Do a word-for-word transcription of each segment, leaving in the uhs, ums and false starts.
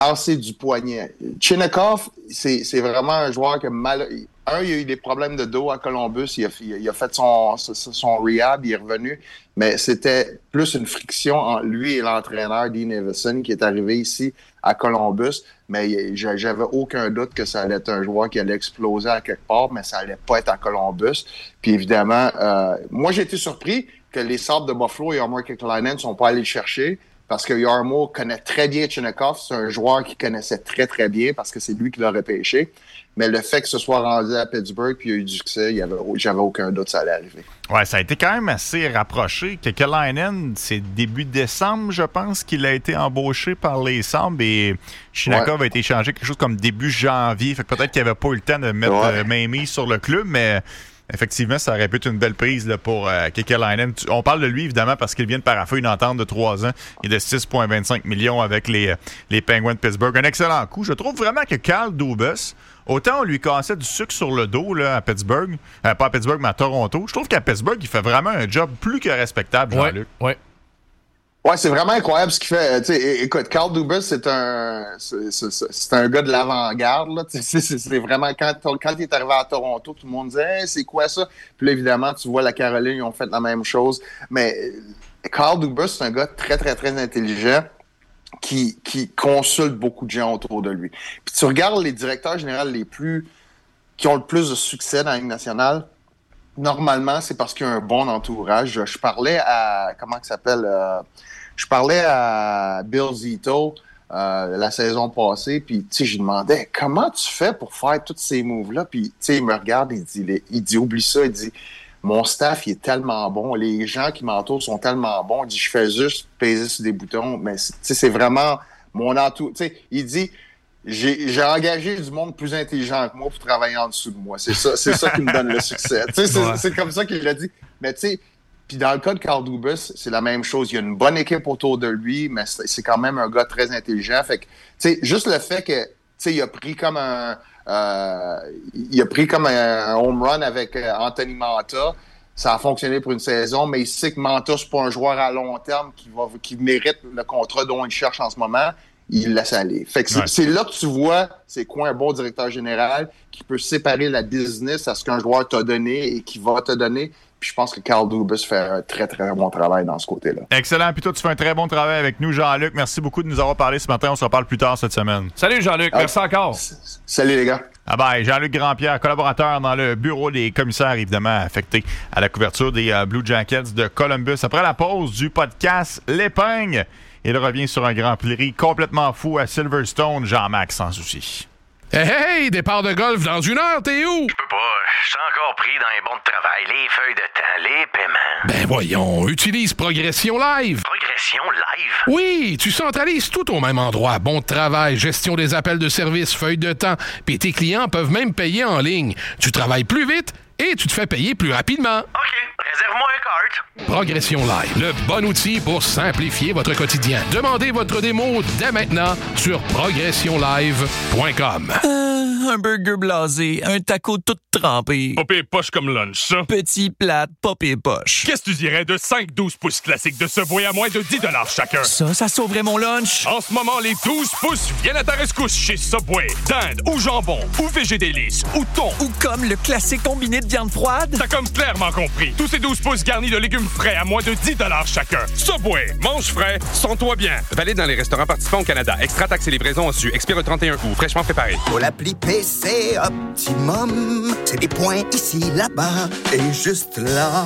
lancer du poignet. Chinakhov, c'est, c'est vraiment un joueur que mal... Un, il a eu des problèmes de dos à Columbus. Il a, il a fait son, son rehab, il est revenu. Mais c'était plus une friction entre lui et l'entraîneur, Dean Evason, qui est arrivé ici à Columbus. Mais j'avais aucun doute que ça allait être un joueur qui allait exploser à quelque part, mais ça allait pas être à Columbus. Puis évidemment, euh, moi, j'ai été surpris que les Sabres de Buffalo et Jarmo Kekalainen ne sont pas allés le chercher. Parce que Jarmo connaît très bien Chinakhov. C'est un joueur qu'il connaissait très, très bien parce que c'est lui qui l'a repêché. Mais le fait que ce soit rendu à Pittsburgh puis il y a eu du succès, il y avait, j'avais aucun doute que ça allait arriver. Ouais, ça a été quand même assez rapproché. Kekalainen, c'est début décembre, je pense, qu'il a été embauché par les Sabres et Chinakhov ouais. a été échangé quelque chose comme début janvier. Fait que peut-être qu'il n'avait pas eu le temps de mettre ouais. euh, main mise sur le club, mais... Effectivement, ça aurait pu être une belle prise là, pour euh, Kekalainen. On parle de lui, évidemment, parce qu'il vient de paraffer une entente de trois ans et de six virgule vingt-cinq millions avec les, les Penguins de Pittsburgh. Un excellent coup. Je trouve vraiment que Kyle Dubas, autant on lui cassait du sucre sur le dos là, à Pittsburgh, euh, pas à Pittsburgh, mais à Toronto, je trouve qu'à Pittsburgh, il fait vraiment un job plus que respectable, Jean-Luc. Ouais, ouais. Ouais, c'est vraiment incroyable ce qu'il fait. T'sais, écoute, Kyle Dubas, c'est un c'est, c'est, c'est un gars de l'avant-garde. Là. C'est, c'est, c'est vraiment quand, quand il est arrivé à Toronto, tout le monde disait hey, c'est quoi ça? Puis là, évidemment, tu vois la Caroline, ils ont fait la même chose. Mais Kyle Dubas, c'est un gars très, très, très intelligent qui, qui consulte beaucoup de gens autour de lui. Puis tu regardes les directeurs généraux les plus qui ont le plus de succès dans la Ligue nationale. Normalement, c'est parce qu'il y a un bon entourage. Je, je parlais à comment ça s'appelle euh, je parlais à Bill Zito euh, la saison passée, puis tu sais, je lui demandais comment tu fais pour faire tous ces moves-là, puis tu sais, il me regarde, il dit, il, il dit oublie ça, il dit mon staff il est tellement bon, les gens qui m'entourent sont tellement bons, il dit je fais juste peser sur des boutons, mais tu sais, c'est vraiment mon entourage. Tu sais, il dit J'ai, j'ai engagé du monde plus intelligent que moi pour travailler en dessous de moi. C'est ça, c'est ça qui me donne le succès. Tu sais, c'est, ouais. c'est comme ça qu'il l'a dit. Mais tu sais, puis dans le cas de Kyle Dubas, c'est la même chose. Il y a une bonne équipe autour de lui, mais c'est, c'est quand même un gars très intelligent. Fait que, tu sais, juste le fait que, tu sais, il a pris comme un, euh, il a pris comme un home run avec Anthony Mantha. Ça a fonctionné pour une saison, mais il sait que Mantha, c'est pas un joueur à long terme qui va, qui mérite le contrat dont il cherche en ce moment. Il laisse aller. Fait que c'est, ouais. c'est là que tu vois c'est quoi un bon directeur général qui peut séparer la business à ce qu'un joueur t'a donné et qui va te donner. Puis je pense que Kyle Dubas fait un très, très bon travail dans ce côté-là. Excellent. Puis toi, tu fais un très bon travail avec nous, Jean-Luc. Merci beaucoup de nous avoir parlé ce matin. On se reparle plus tard cette semaine. Salut, Jean-Luc. Ah, merci encore. S- salut, les gars. Ah ben, Jean-Luc Grandpierre, collaborateur dans le bureau des commissaires, évidemment, affecté à la couverture des uh, Blue Jackets de Columbus. Après la pause du podcast L'Épingle, il revient sur un Grand Prix complètement fou à Silverstone. Jean-Max, sans souci. Hey, hey, départ de golf dans une heure, t'es où? Je peux pas, je suis encore pris dans les bons de travail, les feuilles de temps, les paiements. Ben voyons, utilise Progression Live. Progression Live? Oui, tu centralises tout au même endroit. Bon de travail, gestion des appels de service, feuilles de temps, puis tes clients peuvent même payer en ligne. Tu travailles plus vite et tu te fais payer plus rapidement. OK, réserve-moi un cart. Progression Live, le bon outil pour simplifier votre quotidien. Demandez votre démo dès maintenant sur progression live point com. Euh, un burger blasé, un taco tout trempé. Pas pire poche comme lunch, ça. Petit plate, pas pire poche. Qu'est-ce que tu dirais de cinq douze pouces classiques de Subway à moins de dix dollars chacun? Ça, ça sauverait mon lunch. En ce moment, les douze pouces viennent à ta rescousse chez Subway. Dinde ou jambon, ou végédélice, ou thon. Ou comme le classique combiné de viande froide. T'as comme clairement compris. Tous ces douze pouces garnis de légumes frais à moins de dix dollars chacun. Subway, mange frais, sens-toi bien. Valide dans les restaurants participants au Canada. Extra taxes et livraison en su. Expire le trente et un août. Fraîchement préparé. Pour l'appli P C Optimum, c'est des points ici, là-bas et juste là.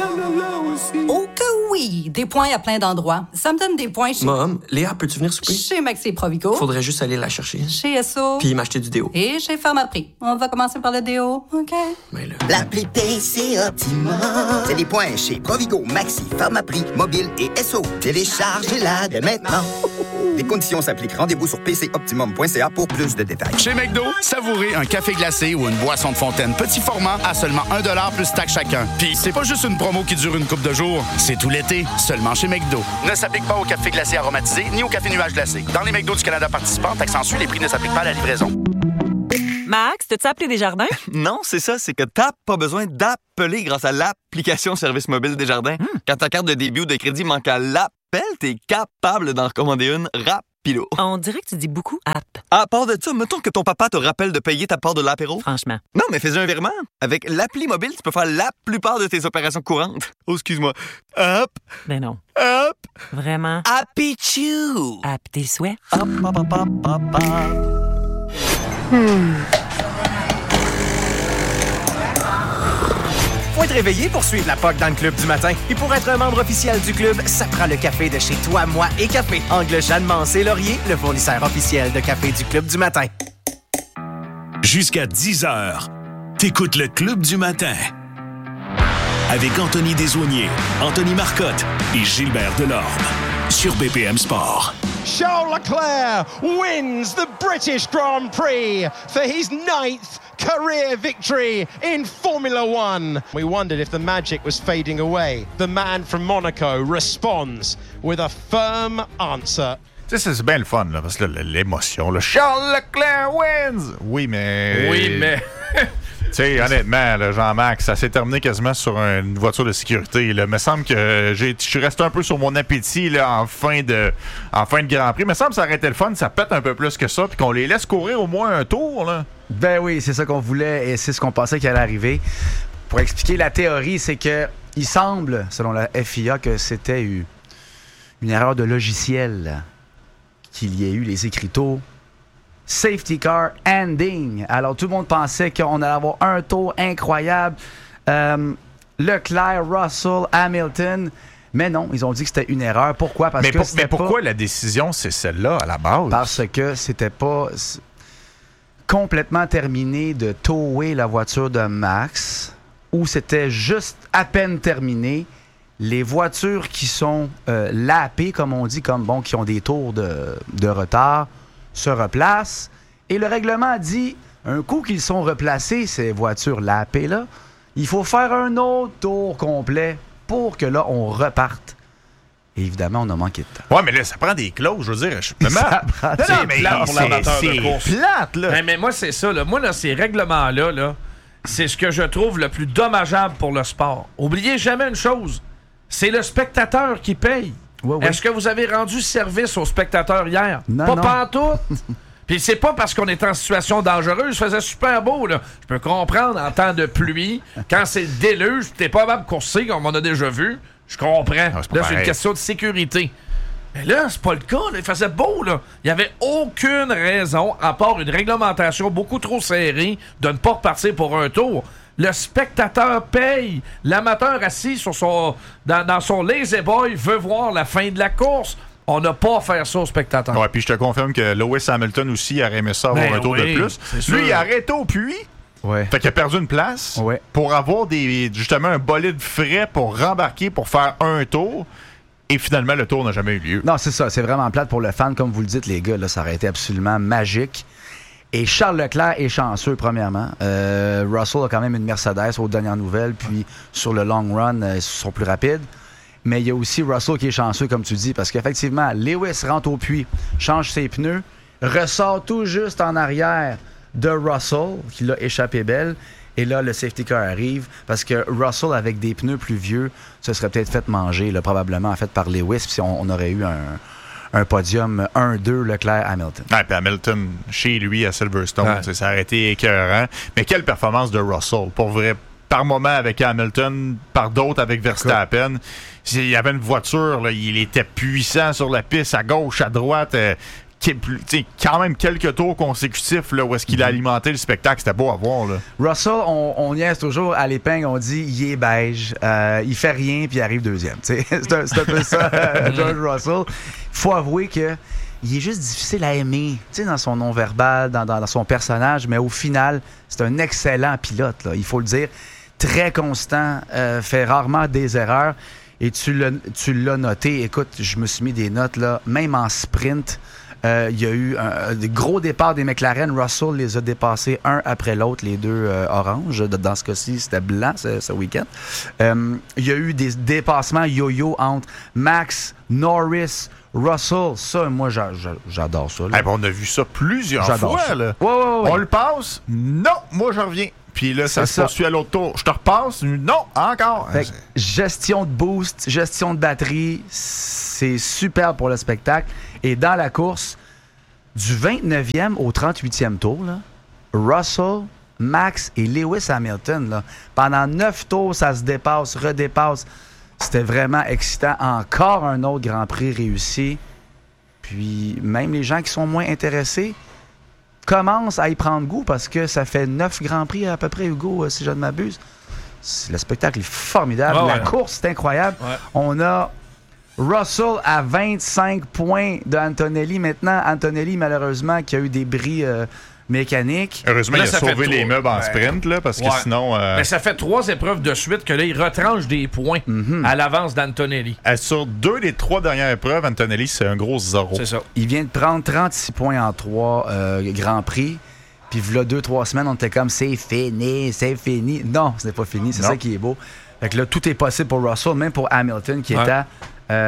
Oh que oui! Des points à plein d'endroits. Ça me donne des points chez... Mom, Léa, peux-tu venir souper? Chez Maxi Provigo. Faudrait juste aller la chercher. Chez S O. Puis m'acheter du déo. Et chez Pharmaprix. On va commencer par le déo, OK? Mais là... L'appli P C Optimum, c'est des points chez Provigo, Maxi, Pharmaprix, Mobile et S O. Téléchargez-la dès maintenant. Les conditions s'appliquent. Rendez-vous sur p c optimum point c a pour plus de détails. Chez McDo, savourez un café glacé ou une boisson de fontaine petit format à seulement un dollar plus taxe chacun. Puis c'est pas juste une promo qui dure une couple de jours, c'est tout l'été, seulement chez McDo. Ne s'applique pas au café glacé aromatisé ni au café nuage glacé. Dans les McDo du Canada participants, taxe en su, les prix ne s'appliquent pas à la livraison. Max, t'as-tu appelé Desjardins? Non, c'est ça, c'est que t'as pas besoin d'appeler grâce à l'application Service mobile Desjardins. Hmm. Quand ta carte de débit ou de crédit manque à l'appel, t'es capable d'en recommander une rapidement. Pilot. On dirait que tu dis beaucoup app. À part de ça, mettons que ton papa te rappelle de payer ta part de l'apéro. Franchement. Non, mais fais un virement. Avec l'appli mobile, tu peux faire la plupart de tes opérations courantes. Oh, excuse-moi. Hop. Ben non. Hop. Vraiment. Happy Chew. App tes souhaits. Hop, hop, hop, hop, hop, hop. Hmm. Faut être réveillé pour suivre la P O C dans le club du matin. Et pour être un membre officiel du club, ça prend le café de chez Toi, Moi et Café. Angle Jeanne Mancé Laurier, le fournisseur officiel de café du club du matin. Jusqu'à dix heures, t'écoutes le club du matin. Avec Anthony Desaulniers, Anthony Marcotte et Gilbert Delorme. Sur B P M Sport. Charles Leclerc wins the British Grand Prix for his ninth career victory in Formula One. We wondered if the magic was fading away. The man from Monaco responds with a firm answer. Tu sais, c'est bien le fun, là, parce que là, l'émotion, là, Charles Leclerc wins! Oui, mais... Oui, mais... Tu sais, honnêtement, là, Jean-Max, ça s'est terminé quasiment sur une voiture de sécurité. Il me semble que j'ai, je suis resté un peu sur mon appétit là, en, fin de, en fin de Grand Prix. Il me semble que ça aurait été le fun, ça pète un peu plus que ça, puis qu'on les laisse courir au moins un tour. Là. Ben oui, c'est ça qu'on voulait et c'est ce qu'on pensait qu'il allait arriver. Pour expliquer la théorie, c'est que il semble, selon la F I A, que c'était une, une erreur de logiciel, qu'il y ait eu les écriteaux Safety car ending. Alors, tout le monde pensait qu'on allait avoir un tour incroyable. Euh, Leclerc, Russell, Hamilton. Mais non, ils ont dit que c'était une erreur. Pourquoi? Parce mais que pour, c'était mais pourquoi pas... la décision, c'est celle-là, à la base? Parce que c'était pas complètement terminé de tower la voiture de Max, ou c'était juste à peine terminé. Les voitures qui sont euh, lapées, comme on dit, comme bon, qui ont des tours de, de retard, se replacent. Et le règlement dit, un coup qu'ils sont replacés, ces voitures lapées-là, il faut faire un autre tour complet pour que là, on reparte. Et évidemment, on a manqué de temps. Ouais, mais là, ça prend des clauses, je veux dire. Je peux ça prend non, non, mais plate pour l'amateur de c'est course. plate, là. Mais, mais moi, c'est ça. Là. Moi, là, ces règlements-là, là, c'est ce que je trouve le plus dommageable pour le sport. Oubliez jamais une chose. C'est le spectateur qui paye. Oui, oui. Est-ce que vous avez rendu service aux spectateurs hier? Non, pas non. pantoute. Puis c'est pas parce qu'on est en situation dangereuse. Il faisait super beau, là. Je peux comprendre en temps de pluie, quand c'est le déluge, t'es pas capable de courser, comme on a déjà vu. Je comprends. Ah, c'est là, pareil. c'est une question de sécurité. Mais là, c'est pas le cas. Là. Il faisait beau, là. Il y avait aucune raison, à part une réglementation beaucoup trop serrée, de ne pas repartir pour un tour. Le spectateur paye. L'amateur assis sur son, dans, dans son lazy boy veut voir la fin de la course. On n'a pas à faire ça au spectateur. Ouais, puis je te confirme que Lewis Hamilton aussi aurait aimé ça avoir ben un tour oui, de plus. sûr. Lui, il a arrêté au puits. Ouais. Fait qu'il a perdu une place ouais. pour avoir des, justement un bolide frais pour rembarquer pour faire un tour. Et finalement, le tour n'a jamais eu lieu. Non, c'est ça. C'est vraiment plate pour le fan. Comme vous le dites, les gars, là, ça aurait été absolument magique. Et Charles Leclerc est chanceux, premièrement. Euh, Russell a quand même une Mercedes aux dernières nouvelles. Puis, sur le long run, euh, ils sont plus rapides. Mais il y a aussi Russell qui est chanceux, comme tu dis, parce qu'effectivement, Lewis rentre au puits, change ses pneus, ressort tout juste en arrière de Russell, qui l'a échappé belle. Et là, le safety car arrive, parce que Russell, avec des pneus plus vieux, se serait peut-être fait manger, là, probablement, en fait, par Lewis, puis on, on aurait eu un, un podium un deux Leclerc-Hamilton. Ah, puis Hamilton, chez lui, à Silverstone, ouais. ça aurait été écœurant. Mais quelle performance de Russell, pour vrai. Par moment avec Hamilton, par d'autres avec Verstappen. Il y avait une voiture, là, il était puissant sur la piste, à gauche, à droite. Euh, qui, quand même quelques tours consécutifs là, où est-ce qu'il a alimenté le spectacle. C'était beau à voir. Là. Russell, on, on niaise toujours à l'épingle, on dit il est beige, euh, il fait rien puis il arrive deuxième. C'est un, c'est un peu ça, George Russell. Il faut avouer que il est juste difficile à aimer, tu sais, dans son non-verbal, dans, dans, dans son personnage, mais au final, c'est un excellent pilote, là, il faut le dire. Très constant, euh, fait rarement des erreurs. Et tu l'as, tu l'as noté, écoute, je me suis mis des notes, là, même en sprint, euh, il y a eu un, un, des gros départs des McLaren. Russell les a dépassés un après l'autre, les deux euh, oranges. Dans ce cas-ci, c'était blanc ce, ce week-end. Euh, il y a eu des dépassements yo-yo entre Max, Norris, Russell. Ça, moi, j'a, j'a, j'adore ça. Là. Hey, ben, on a vu ça plusieurs j'adore fois. Ça. Là. Ouais, ouais, ouais. On le passe? Non, moi, je reviens. puis là, ça C'est se ça. poursuit à l'autre tour. Je te repasse? Non, encore. Fait que gestion de boost, gestion de batterie, c'est super pour le spectacle. Et dans la course, du vingt-neuvième au trente-huitième tour, là, Russell, Max et Lewis Hamilton, là, pendant neuf tours, ça se dépasse, redépasse. C'était vraiment excitant. Encore un autre Grand Prix réussi. Puis même les gens qui sont moins intéressés commencent à y prendre goût parce que ça fait neuf Grands Prix à peu près, Hugo, si je ne m'abuse. C'est- Le spectacle est formidable. Ah ouais. La course, c'est incroyable. Ouais. On a Russell à vingt-cinq points de Antonelli. Maintenant, Antonelli, malheureusement, qui a eu des bris euh, mécaniques. Heureusement, Là, il a ça fait sauvé trois. les meubles en Ouais. sprint, là, parce que Ouais. sinon... euh, Mais ça fait trois épreuves de suite que là, il retranche des points à l'avance d'Antonelli. euh, sur deux des trois dernières épreuves, Antonelli, c'est un gros zéro. C'est ça. Il vient de prendre trente-six points en trois euh, Grands Prix. Puis, voilà deux, trois semaines, on était comme c'est fini, c'est fini. Non, ce n'est pas fini. C'est Non. ça qui est beau. Fait que là, tout est possible pour Russell, même pour Hamilton, qui Ouais. est à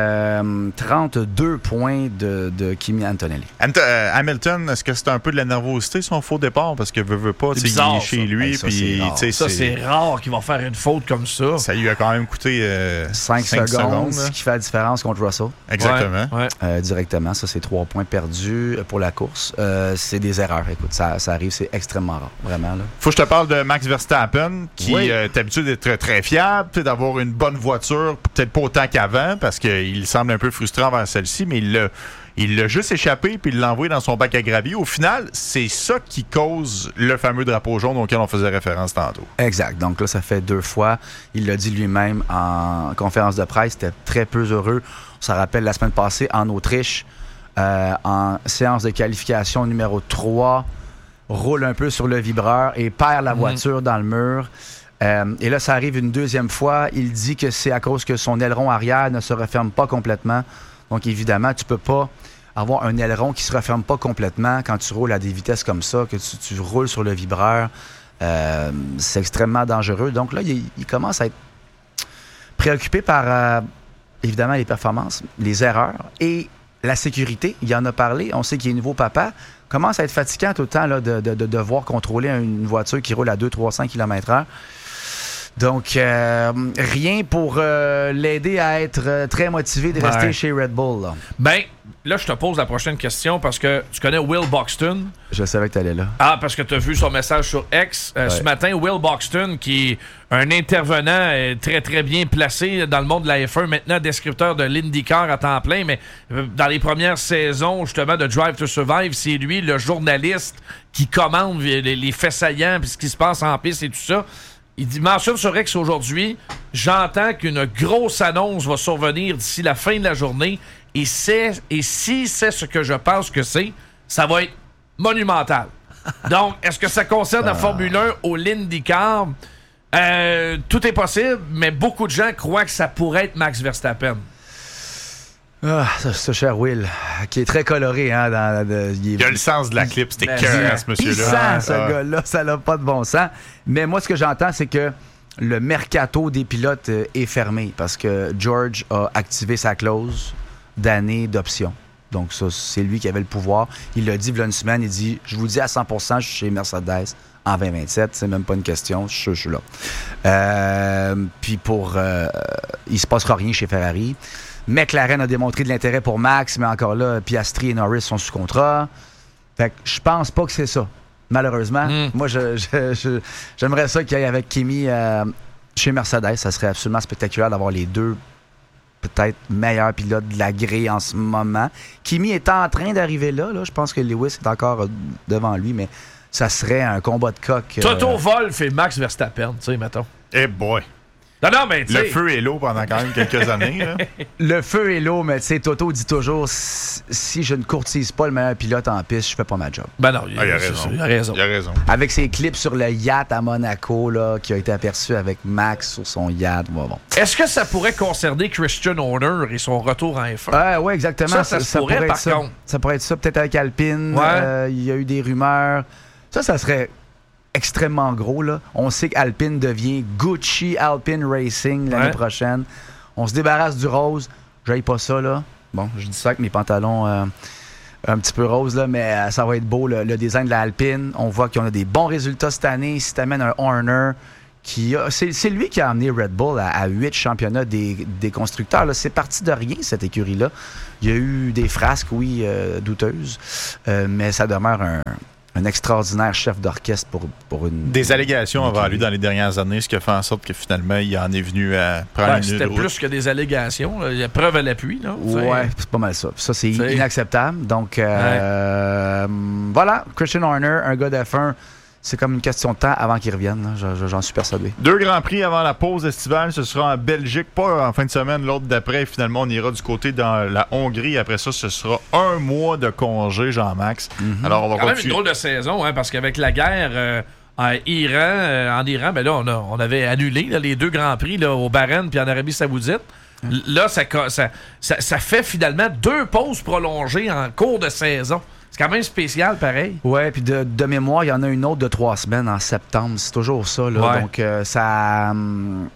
euh, trente-deux points de, de Kimi Antonelli. Ant- euh, Hamilton, est-ce que c'est un peu de la nervosité son faux départ? Parce que veut, veut pas, C'est tu sais, il bizarre, est chez ça. lui. Hey, ça, puis, c'est rare. tu sais, Ça, c'est rare qu'il va faire une faute comme ça. Ça lui a quand même coûté euh, cinq cinq secondes, là. ce qui fait la différence contre Russell. Exactement. Ouais, ouais. Euh, directement. Ça, c'est trois points perdus pour la course. Euh, c'est des erreurs. Écoute, ça, ça arrive, c'est extrêmement rare. Vraiment, là. Faut que je te parle de Max Verstappen, qui Oui. euh, est habitué d'être très, très fiable, tu sais, d'avoir une bonne voiture, peut-être pas autant qu'avant, parce qu'il semble un peu frustré envers celle-ci, mais il l'a, il l'a juste échappé puis il l'a envoyé dans son bac à gravier. Au final, c'est ça qui cause le fameux drapeau jaune auquel on faisait référence tantôt. Exact. Donc là, ça fait deux fois. Il l'a dit lui-même en conférence de presse. C'était très peu heureux. On s'en rappelle la semaine passée en Autriche, euh, en séance de qualification numéro trois, roule un peu sur le vibreur et perd la voiture dans le mur. Euh, et là, ça arrive une deuxième fois. Il dit que c'est à cause que son aileron arrière ne se referme pas complètement. Donc, évidemment, tu peux pas avoir un aileron qui se referme pas complètement quand tu roules à des vitesses comme ça, que tu, tu roules sur le vibreur. Euh, c'est extrêmement dangereux. Donc là, il, il commence à être préoccupé par, euh, évidemment, les performances, les erreurs et la sécurité. Il en a parlé. On sait qu'il est nouveau papa. Commence à être fatigant tout le temps là, de, de, de devoir contrôler une voiture qui roule à deux cents à trois cents kilomètres heure. Donc, euh, rien pour euh, l'aider à être euh, très motivé de rester Ouais. chez Red Bull. Là. Ben, là, je te pose la prochaine question parce que tu connais Will Buxton. Je savais que tu allais là. Ah, parce que tu as vu son message sur X euh, Ouais. ce matin. Will Buxton, qui est un intervenant euh, très, très bien placé dans le monde de la F un, maintenant descripteur de l'IndyCar à temps plein, mais euh, dans les premières saisons, justement, de Drive to Survive, c'est lui, le journaliste, qui commande les, les faits saillants puis ce qui se passe en piste et tout ça. Il dit, mentionne sur X aujourd'hui, j'entends qu'une grosse annonce va survenir d'ici la fin de la journée et, c'est, et si c'est ce que je pense que c'est, ça va être monumental. Donc, est-ce que ça concerne la Formule un ou l'IndyCar? Euh, tout est possible, mais beaucoup de gens croient que ça pourrait être Max Verstappen. Ah, ce, ce cher Will, qui est très coloré. Hein, dans, de, il, est, Il a le sens de la clip, c'était Mais- cœur, ce il monsieur-là. sent, ce Ah. gars-là, ça n'a pas de bon sens. Mais moi, ce que j'entends, c'est que le mercato des pilotes euh, est fermé parce que George a activé sa clause d'année d'option. Donc, ça, c'est lui qui avait le pouvoir. Il l'a dit il y a une semaine, il dit « Je vous dis à cent pour cent, je suis chez Mercedes en vingt vingt-sept. C'est même pas une question, je, suis- je suis là. Euh, puis pour... Euh, il se passera rien chez Ferrari. McLaren a démontré de l'intérêt pour Max, mais encore là, Piastri et Norris sont sous contrat. Fait que je pense pas que c'est ça, malheureusement. Mm. Moi, je, je- je- j'aimerais ça qu'il y ait avec Kimi euh, chez Mercedes. Ça serait absolument spectaculaire d'avoir les deux peut-être meilleurs pilotes de la grille en ce moment. Kimi est en train d'arriver là. là. Je pense que Lewis est encore euh, devant lui, mais ça serait un combat de coq. euh, Toto Wolff et Max Verstappen, tu sais, mettons. Eh boy. Non, non, mais tu Le sais... feu et l'eau pendant quand même quelques années. Là. Le feu et l'eau, mais tu sais, Toto dit toujours si si je ne courtise pas le meilleur pilote en piste, je fais pas ma job. Ben non, il, Ah, il a c'est raison. ça, il a raison. Il a raison. Avec ses clips sur le yacht à Monaco, là, qui a été aperçu avec Max sur son yacht. Bon, bon. Est-ce que ça pourrait concerner Christian Horner et son retour en F un? Ah, oui, exactement. Ça, ça se pourrait, être par ça. contre. Ça pourrait être ça, peut-être avec Alpine. Ouais. Euh, il y a eu des rumeurs. Ça, ça serait extrêmement gros. Là. On sait qu'Alpine devient Gucci Alpine Racing l'année Ouais. prochaine. On se débarrasse du rose. J'aille pas ça, là. Bon, je dis ça avec mes pantalons euh, un petit peu rose, là, mais euh, ça va être beau, le, le design de la Alpine. On voit qu'on a des bons résultats cette année. Si tu amènes un Horner, qui a, c'est, c'est lui qui a amené Red Bull à, à huit championnats des, des constructeurs. Là. C'est parti de rien, cette écurie-là. Il y a eu des frasques, oui, euh, douteuses, euh, mais ça demeure un, un extraordinaire chef d'orchestre pour, pour une... Des allégations une envers lui dans les dernières années, ce qui a fait en sorte que finalement, il en est venu à prendre ouais, une c'était de route. Plus que des allégations. Là. Il y a preuve à l'appui. Là, ouais, c'est pas mal ça. Ça, c'est t'sais. inacceptable. Donc, euh, ouais. voilà, Christian Horner, un gars d'F un, c'est comme une question de temps avant qu'il revienne. Là. Je, j'en suis persuadé. Deux grands prix avant la pause estivale. Ce sera en Belgique, pas en fin de semaine. L'autre d'après, finalement, on ira du côté dans la Hongrie. Après ça, ce sera un mois de congé, Jean-Max. Mm-hmm. Alors, on va quand continuer. même une drôle de saison, hein, parce qu'avec la guerre euh, en Iran, euh, en Iran, ben là, on, a, on avait annulé là, les deux grands prix là, au Bahreïn puis en Arabie Saoudite. Mm. Là, ça, ça, ça, ça fait finalement deux pauses prolongées en cours de saison. C'est quand même spécial, pareil. Oui, puis de, de mémoire, il y en a une autre de trois semaines en septembre. C'est toujours ça. Là. Ouais. Donc, euh, ça... Hum,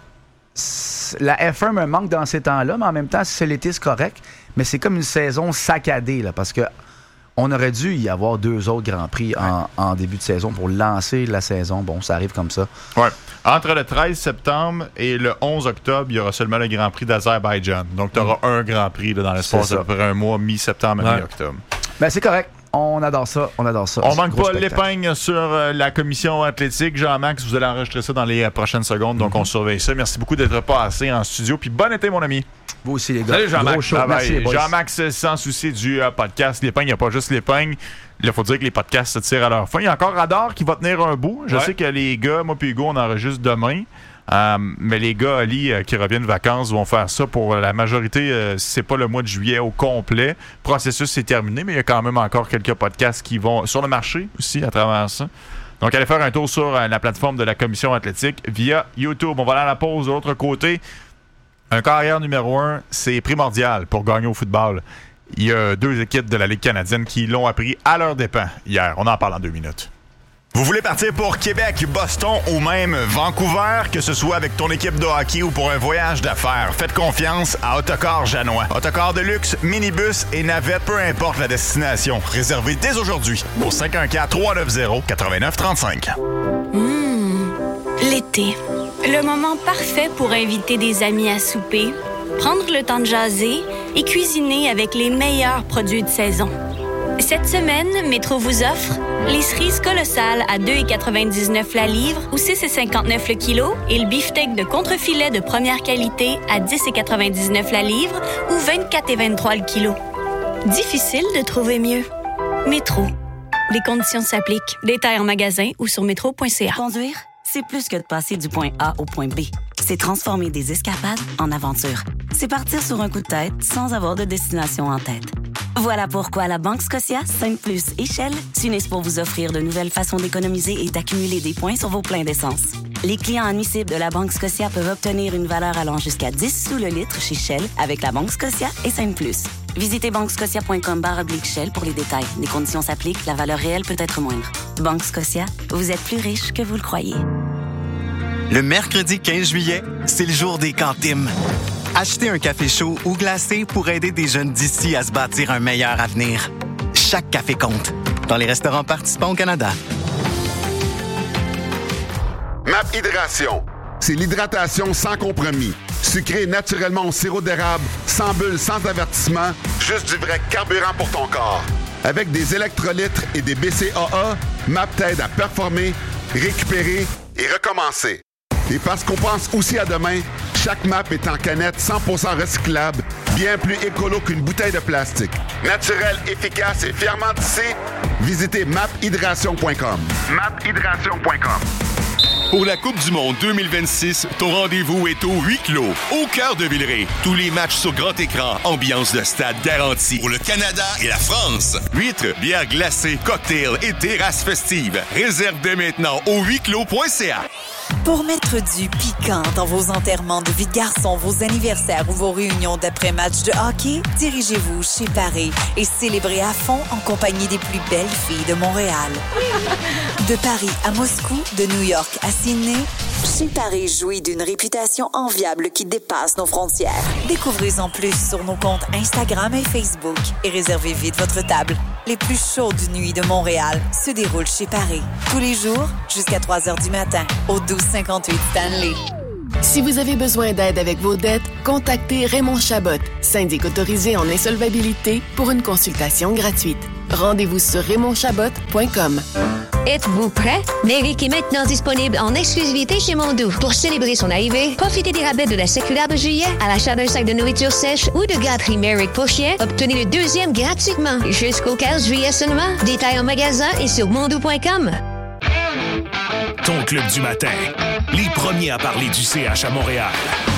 la F un me manque dans ces temps-là, mais en même temps, si c'est l'été, c'est correct. Mais c'est comme une saison saccadée, là, parce que on aurait dû y avoir deux autres Grands Prix en, en début de saison pour lancer la saison. Bon, ça arrive comme ça. Ouais. Entre le treize septembre et le onze octobre, il y aura seulement le Grand Prix d'Azerbaïdjan. Donc, tu auras mm. un Grand Prix là, dans l'espace d'à peu près un mois, mi-septembre à ouais. mi-octobre. Ben, c'est correct. On adore ça. On adore ça. On manque pas l'épingle sur euh, la commission athlétique. Jean-Max, vous allez enregistrer ça dans les euh, prochaines secondes. Donc, mm-hmm. on surveille ça. Merci beaucoup d'être passé en studio. Puis, bon été, mon ami. Vous aussi, les gars. Salut, Jean-Max. Show. Merci, les boys. Jean-Max, sans souci du euh, podcast. L'épingle, il n'y a pas juste l'épingle. Il faut dire que les podcasts se tirent à leur fin. Il y a encore Radar qui va tenir un bout. Je ouais. sais que les gars, moi puis Hugo, on enregistre demain. Euh, mais les gars, Ali, euh, qui reviennent de vacances, vont faire ça pour la majorité, euh, si c'est pas le mois de juillet au complet. Le processus est terminé, mais il y a quand même encore quelques podcasts qui vont sur le marché aussi à travers ça. Donc, allez faire un tour sur euh, la plateforme de la Commission athlétique via YouTube. On va aller à la pause de l'autre côté. Un carrière numéro un, c'est primordial pour gagner au football. Il y a deux équipes de la Ligue canadienne qui l'ont appris à leurs dépens hier. On en parle en deux minutes. Vous voulez partir pour Québec, Boston ou même Vancouver, que ce soit avec ton équipe de hockey ou pour un voyage d'affaires, faites confiance à Autocar Janois. Autocar de luxe, minibus et navette, peu importe la destination. Réservez dès aujourd'hui au cinq un quatre, trois neuf zéro, neuf neuf trois cinq. Mmh, l'été. Le moment parfait pour inviter des amis à souper, prendre le temps de jaser et cuisiner avec les meilleurs produits de saison. Cette semaine, Métro vous offre les cerises colossales à deux virgule quatre-vingt-dix-neuf la livre ou six virgule cinquante-neuf le kilo et le beefsteak de contrefilet de première qualité à dix virgule quatre-vingt-dix-neuf la livre ou vingt-quatre virgule vingt-trois le kilo. Difficile de trouver mieux. Métro. Les conditions s'appliquent. Détails en magasin ou sur métro point c a. Conduire, c'est plus que de passer du point A au point B. C'est transformer des escapades en aventures. C'est partir sur un coup de tête sans avoir de destination en tête. Voilà pourquoi la Banque Scotia, cinq plus et Shell s'unissent pour vous offrir de nouvelles façons d'économiser et d'accumuler des points sur vos pleins d'essence. Les clients admissibles de la Banque Scotia peuvent obtenir une valeur allant jusqu'à dix sous le litre chez Shell avec la Banque Scotia et cinq plus. Visitez banquescotia point com barre oblique Shell pour les détails. Les conditions s'appliquent, la valeur réelle peut être moindre. Banque Scotia, vous êtes plus riche que vous le croyez. Le mercredi quinze juillet, c'est le jour des cantines. Achetez un café chaud ou glacé pour aider des jeunes d'ici à se bâtir un meilleur avenir. Chaque café compte. Dans les restaurants participants au Canada. MAP Hydration. C'est l'hydratation sans compromis. Sucré naturellement au sirop d'érable, sans bulles, sans avertissement. Juste du vrai carburant pour ton corps. Avec des électrolytes et des B C A A, MAP t'aide à performer, récupérer et recommencer. Et parce qu'on pense aussi à demain, chaque M A P est en canette cent pour cent recyclable, bien plus écolo qu'une bouteille de plastique. Naturel, efficace et fièrement tissé, visitez map hydration point com. map hydration point com. Pour la Coupe du monde deux mille vingt-six, ton rendez-vous est au huis clos, au cœur de Villeray. Tous les matchs sur grand écran, ambiance de stade garantie. Pour le Canada et la France. Huîtres, bières glacées, cocktails et terrasses festives. Réserve dès maintenant au huis clos point c a. Pour mettre du piquant dans vos enterrements de vie de garçon, vos anniversaires ou vos réunions d'après-match de hockey, dirigez-vous chez Paris et célébrez à fond en compagnie des plus belles filles de Montréal. De Paris à Moscou, de New York à Sydney, Chez Paris jouit d'une réputation enviable qui dépasse nos frontières. Découvrez-en plus sur nos comptes Instagram et Facebook et réservez vite votre table. Les plus chaudes nuits de Montréal se déroulent chez Paris. Tous les jours, jusqu'à trois heures du matin, au douze cinquante-huit Stanley. Si vous avez besoin d'aide avec vos dettes, contactez Raymond Chabot, syndic autorisé en insolvabilité, pour une consultation gratuite. Rendez-vous sur raymond chabot point com. Êtes-vous prêt? Merrick est maintenant disponible en exclusivité chez Mondou. Pour célébrer son arrivée, profitez des rabais de la séculaire de juillet à l'achat d'un sac de nourriture sèche ou de gâterie Merrick pour chien. Obtenez le deuxième gratuitement jusqu'au quinze juillet seulement. Détails en magasin et sur mondou point com. Ton club du matin. Les premiers à parler du C H à Montréal.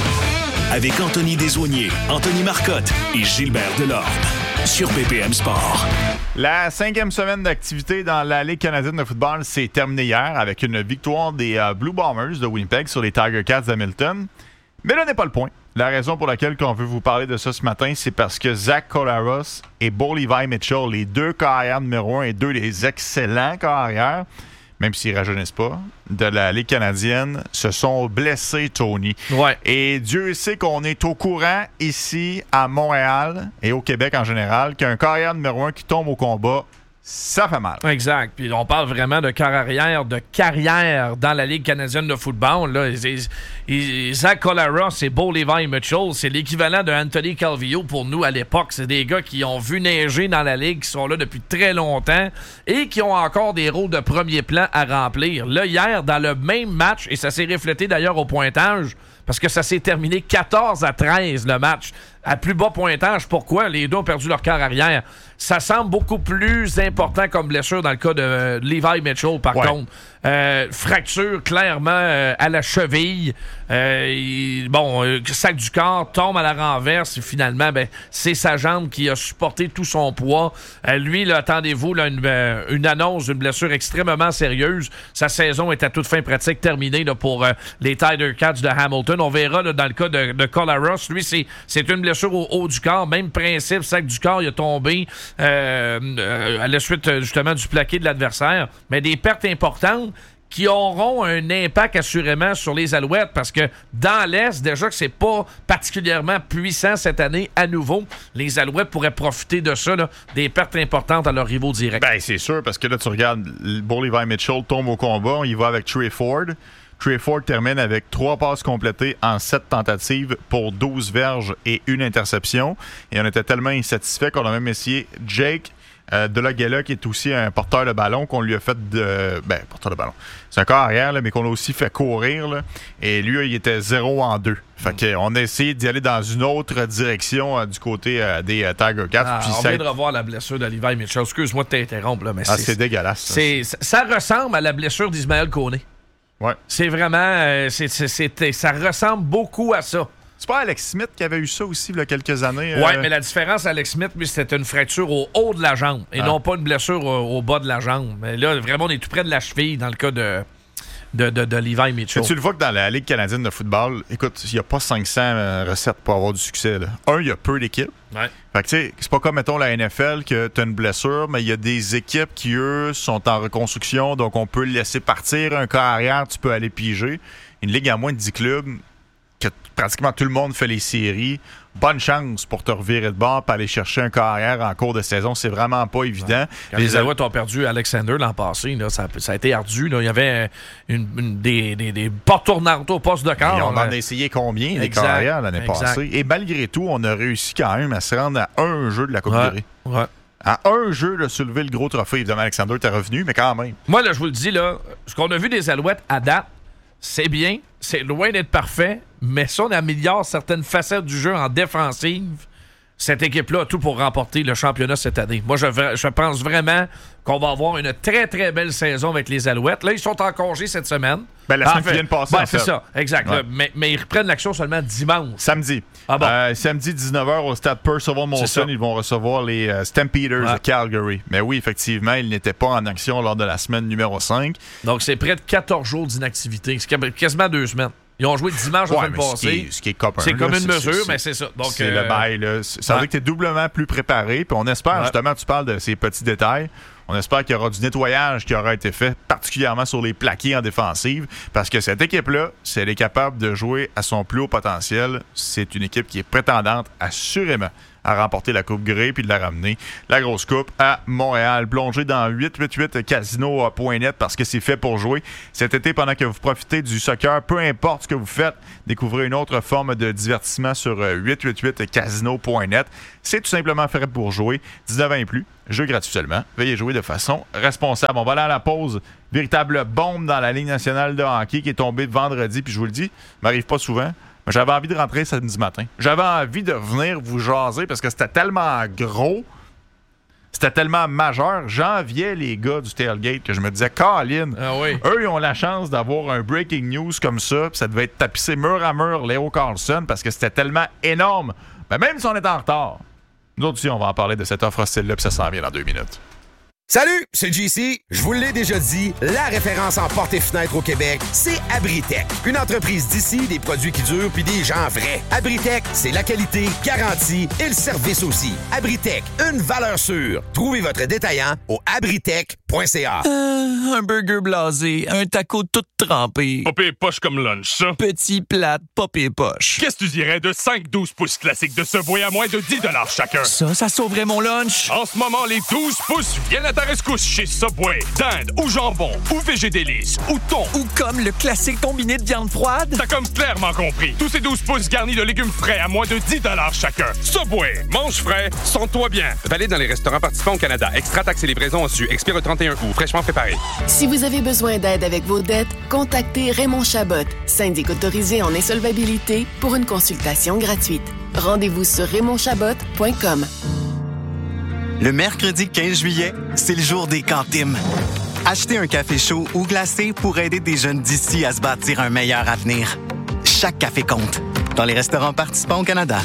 Avec Anthony Desaulniers, Anthony Marcotte et Gilbert Delorme. Sur B P M Sport. La cinquième semaine d'activité dans la Ligue canadienne de football s'est terminée hier avec une victoire des euh, Blue Bombers de Winnipeg sur les Tiger Cats d'Hamilton. Mais là n'est pas le point. La raison pour laquelle on veut vous parler de ça ce matin, c'est parce que Zach Collaros et Bo Levi Mitchell, les deux carrières numéro un et deux des excellents carrières, même s'ils ne rajeunissent pas, de la Ligue canadienne, se sont blessés, Tony. Ouais. Et Dieu sait qu'on est au courant ici, à Montréal et au Québec en général, qu'un carrière numéro un qui tombe au combat, ça fait mal. Exact. Puis on parle vraiment de carrière, de carrière dans la Ligue canadienne de football. Là. Ils, ils, Zach Collaros et Bo Levi Mitchell, c'est l'équivalent de Anthony Calvillo pour nous à l'époque. C'est des gars qui ont vu neiger dans la Ligue, qui sont là depuis très longtemps et qui ont encore des rôles de premier plan à remplir. Là, hier, dans le même match, et ça s'est reflété d'ailleurs au pointage, parce que ça s'est terminé quatorze à treize le match. À plus bas pointage, pourquoi? Les deux ont perdu leur quart arrière. Ça semble beaucoup plus important comme blessure dans le cas de euh, Levi Mitchell, par ouais. contre. Euh, fracture clairement euh, à la cheville. Euh, il, bon, euh, sac du corps, tombe à la renverse. Et finalement, ben, c'est sa jambe qui a supporté tout son poids. Euh, lui, là, attendez-vous, là, une, euh, une annonce d'une blessure extrêmement sérieuse. Sa saison est à toute fin pratique terminée là, pour euh, les Tiger Cats de Hamilton. On verra là, dans le cas de, de Collaros. Lui, c'est, c'est une blessure au haut du corps. Même principe, sac du corps, il a tombé euh, euh, à la suite justement du plaqué de l'adversaire. Mais des pertes importantes qui auront un impact assurément sur les Alouettes parce que dans l'Est, déjà que c'est pas particulièrement puissant cette année à nouveau, les Alouettes pourraient profiter de ça, là, des pertes importantes à leurs rivaux directs. Ben c'est sûr, parce que là, tu regardes, Bo Levi Mitchell tombe au combat, il va avec Trey Ford. Trey Ford termine avec trois passes complétées en sept tentatives pour douze verges et une interception. Et on était tellement insatisfait qu'on a même essayé Jake Euh, de la Gala, qui est aussi un porteur de ballon, qu'on lui a fait de. Ben, porteur de ballon. C'est un corps arrière, là, mais qu'on a aussi fait courir. Là, et lui, il était zéro en deux. Fait mm. qu'on a essayé d'y aller dans une autre direction euh, du côté euh, des euh, Tiger Cats. Ah, puis on ça... vient de revoir la blessure de Levi Mitchell. Excuse-moi de t'interrompre, là, mais ah, c'est, c'est dégueulasse. Ça. C'est, ça, ça ressemble à la blessure d'Ismaël Koné. Ouais. C'est vraiment. Euh, c'est, c'est, c'est, ça ressemble beaucoup à ça. C'est pas Alex Smith qui avait eu ça aussi il y a quelques années? Oui, euh... mais la différence, Alex Smith, lui, c'était une fracture au haut de la jambe et ah. non pas une blessure au, au bas de la jambe. Mais là, vraiment, on est tout près de la cheville dans le cas de, de, de, de Levi Mitchell. Mais tu le vois que dans la Ligue canadienne de football, écoute, il n'y a pas cinq cents recettes pour avoir du succès. Là. Un, il y a peu d'équipes. Ouais. Fait que tu sais, c'est pas comme, mettons, la N F L que tu as une blessure, mais il y a des équipes qui, eux, sont en reconstruction, donc on peut laisser partir un carrière, tu peux aller piger. Une ligue à moins de dix clubs, que pratiquement tout le monde fait les séries. Bonne chance pour te revirer de bord et aller chercher un carrière en cours de saison. C'est vraiment pas évident. Ouais. Quand les Alouettes ont perdu Alexander l'an passé, là, ça, ça a été ardu. Là. Il y avait une, une, des, des, des portes tournantes au poste de quart. Et on en a essayé combien, des carrières, l'année exact. passée? Et malgré tout, on a réussi quand même à se rendre à un jeu de la Coupe ouais. Grey. Ouais. À un jeu de soulever le gros trophée. Évidemment, Alexander était revenu, mais quand même. Moi, là, je vous le dis, là, ce qu'on a vu des Alouettes à date, c'est bien, c'est loin d'être parfait, mais si on améliore certaines facettes du jeu en défensive, cette équipe-là a tout pour remporter le championnat cette année. Moi, je, je pense vraiment qu'on va avoir une très, très belle saison avec les Alouettes. Là, ils sont en congé cette semaine. Ben, la semaine qui vient de passer, ben, en c'est fait. ça, exact. Ouais. Là, mais, mais ils reprennent l'action seulement dimanche. Samedi. Ah bon? euh, samedi, dix-neuf heures, au stade Percival Molson, ils vont recevoir les euh, Stampeders ouais. de Calgary. Mais oui, effectivement, ils n'étaient pas en action lors de la semaine numéro cinq. Donc, c'est près de quatorze jours d'inactivité. C'est quasiment deux semaines. Ils ont joué dimanche la ouais, semaine passée. Ce qui est, ce qui est copain, c'est comme là, une c'est, mesure, c'est, mais c'est ça. Donc, c'est euh... le bail. Là. Ça veut ouais. dire que tu es doublement plus préparé. Puis on espère, ouais. justement, tu parles de ces petits détails. On espère qu'il y aura du nettoyage qui aura été fait, particulièrement sur les plaqués en défensive, parce que cette équipe-là, si elle est capable de jouer à son plus haut potentiel, c'est une équipe qui est prétendante assurément à remporter la Coupe Grey puis de la ramener, la grosse coupe, à Montréal. Plongez dans huit huit huit casino point net parce que c'est fait pour jouer. Cet été, pendant que vous profitez du soccer, peu importe ce que vous faites, découvrez une autre forme de divertissement sur huit huit huit casino point net. C'est tout simplement fait pour jouer. dix-neuf ans et plus, jeu gratuit seulement. Veuillez jouer de façon responsable. On va aller à la pause. Véritable bombe dans la Ligue nationale de hockey qui est tombée vendredi. Puis je vous le dis, ça m'arrive pas souvent. Mais j'avais envie de rentrer samedi matin. J'avais envie de venir vous jaser parce que c'était tellement gros, c'était tellement majeur. J'enviais les gars du tailgate que je me disais, Colin, ah oui. eux, ils ont la chance d'avoir un breaking news comme ça. Puis ça devait être tapissé mur à mur, Léo Carlson, parce que c'était tellement énorme. Mais même si on est en retard, nous autres aussi, on va en parler de cette offre hostile-là, puis ça s'en vient dans deux minutes. Salut, c'est J C. Je vous l'ai déjà dit, la référence en portes et fenêtres au Québec, c'est Abritech. Une entreprise d'ici, des produits qui durent puis des gens vrais. Abritech, c'est la qualité, garantie et le service aussi. Abritech, une valeur sûre. Trouvez votre détaillant au abritech point c a. Euh, un burger blasé, un taco tout trempé. Popé poche comme lunch, ça. Petit plat, popé poche. Qu'est-ce que tu dirais de cinq douze pouces classiques de Subway à moins de dix dollars chacun? Ça, ça sauverait mon lunch. En ce moment, les douze pouces viennent à ta rescousse chez Subway. Dinde ou jambon ou végédélice ou thon. Ou comme le classique combiné de viande froide. T'as comme clairement compris. Tous ces douze pouces garnis de légumes frais à moins de dix dollars chacun. Subway, mange frais, sens-toi bien. Valide dans les restaurants participants au Canada. Extra taxes et livraison en su. Expire le trente et un août. Fraîchement préparé. Si vous avez besoin d'aide avec vos dettes, contactez Raymond Chabot, syndic autorisé en insolvabilité, pour une consultation gratuite. Rendez-vous sur raymond chabot point com. Le mercredi quinze juillet, c'est le jour des cantines. Achetez un café chaud ou glacé pour aider des jeunes d'ici à se bâtir un meilleur avenir. Chaque café compte. Dans les restaurants participants au Canada.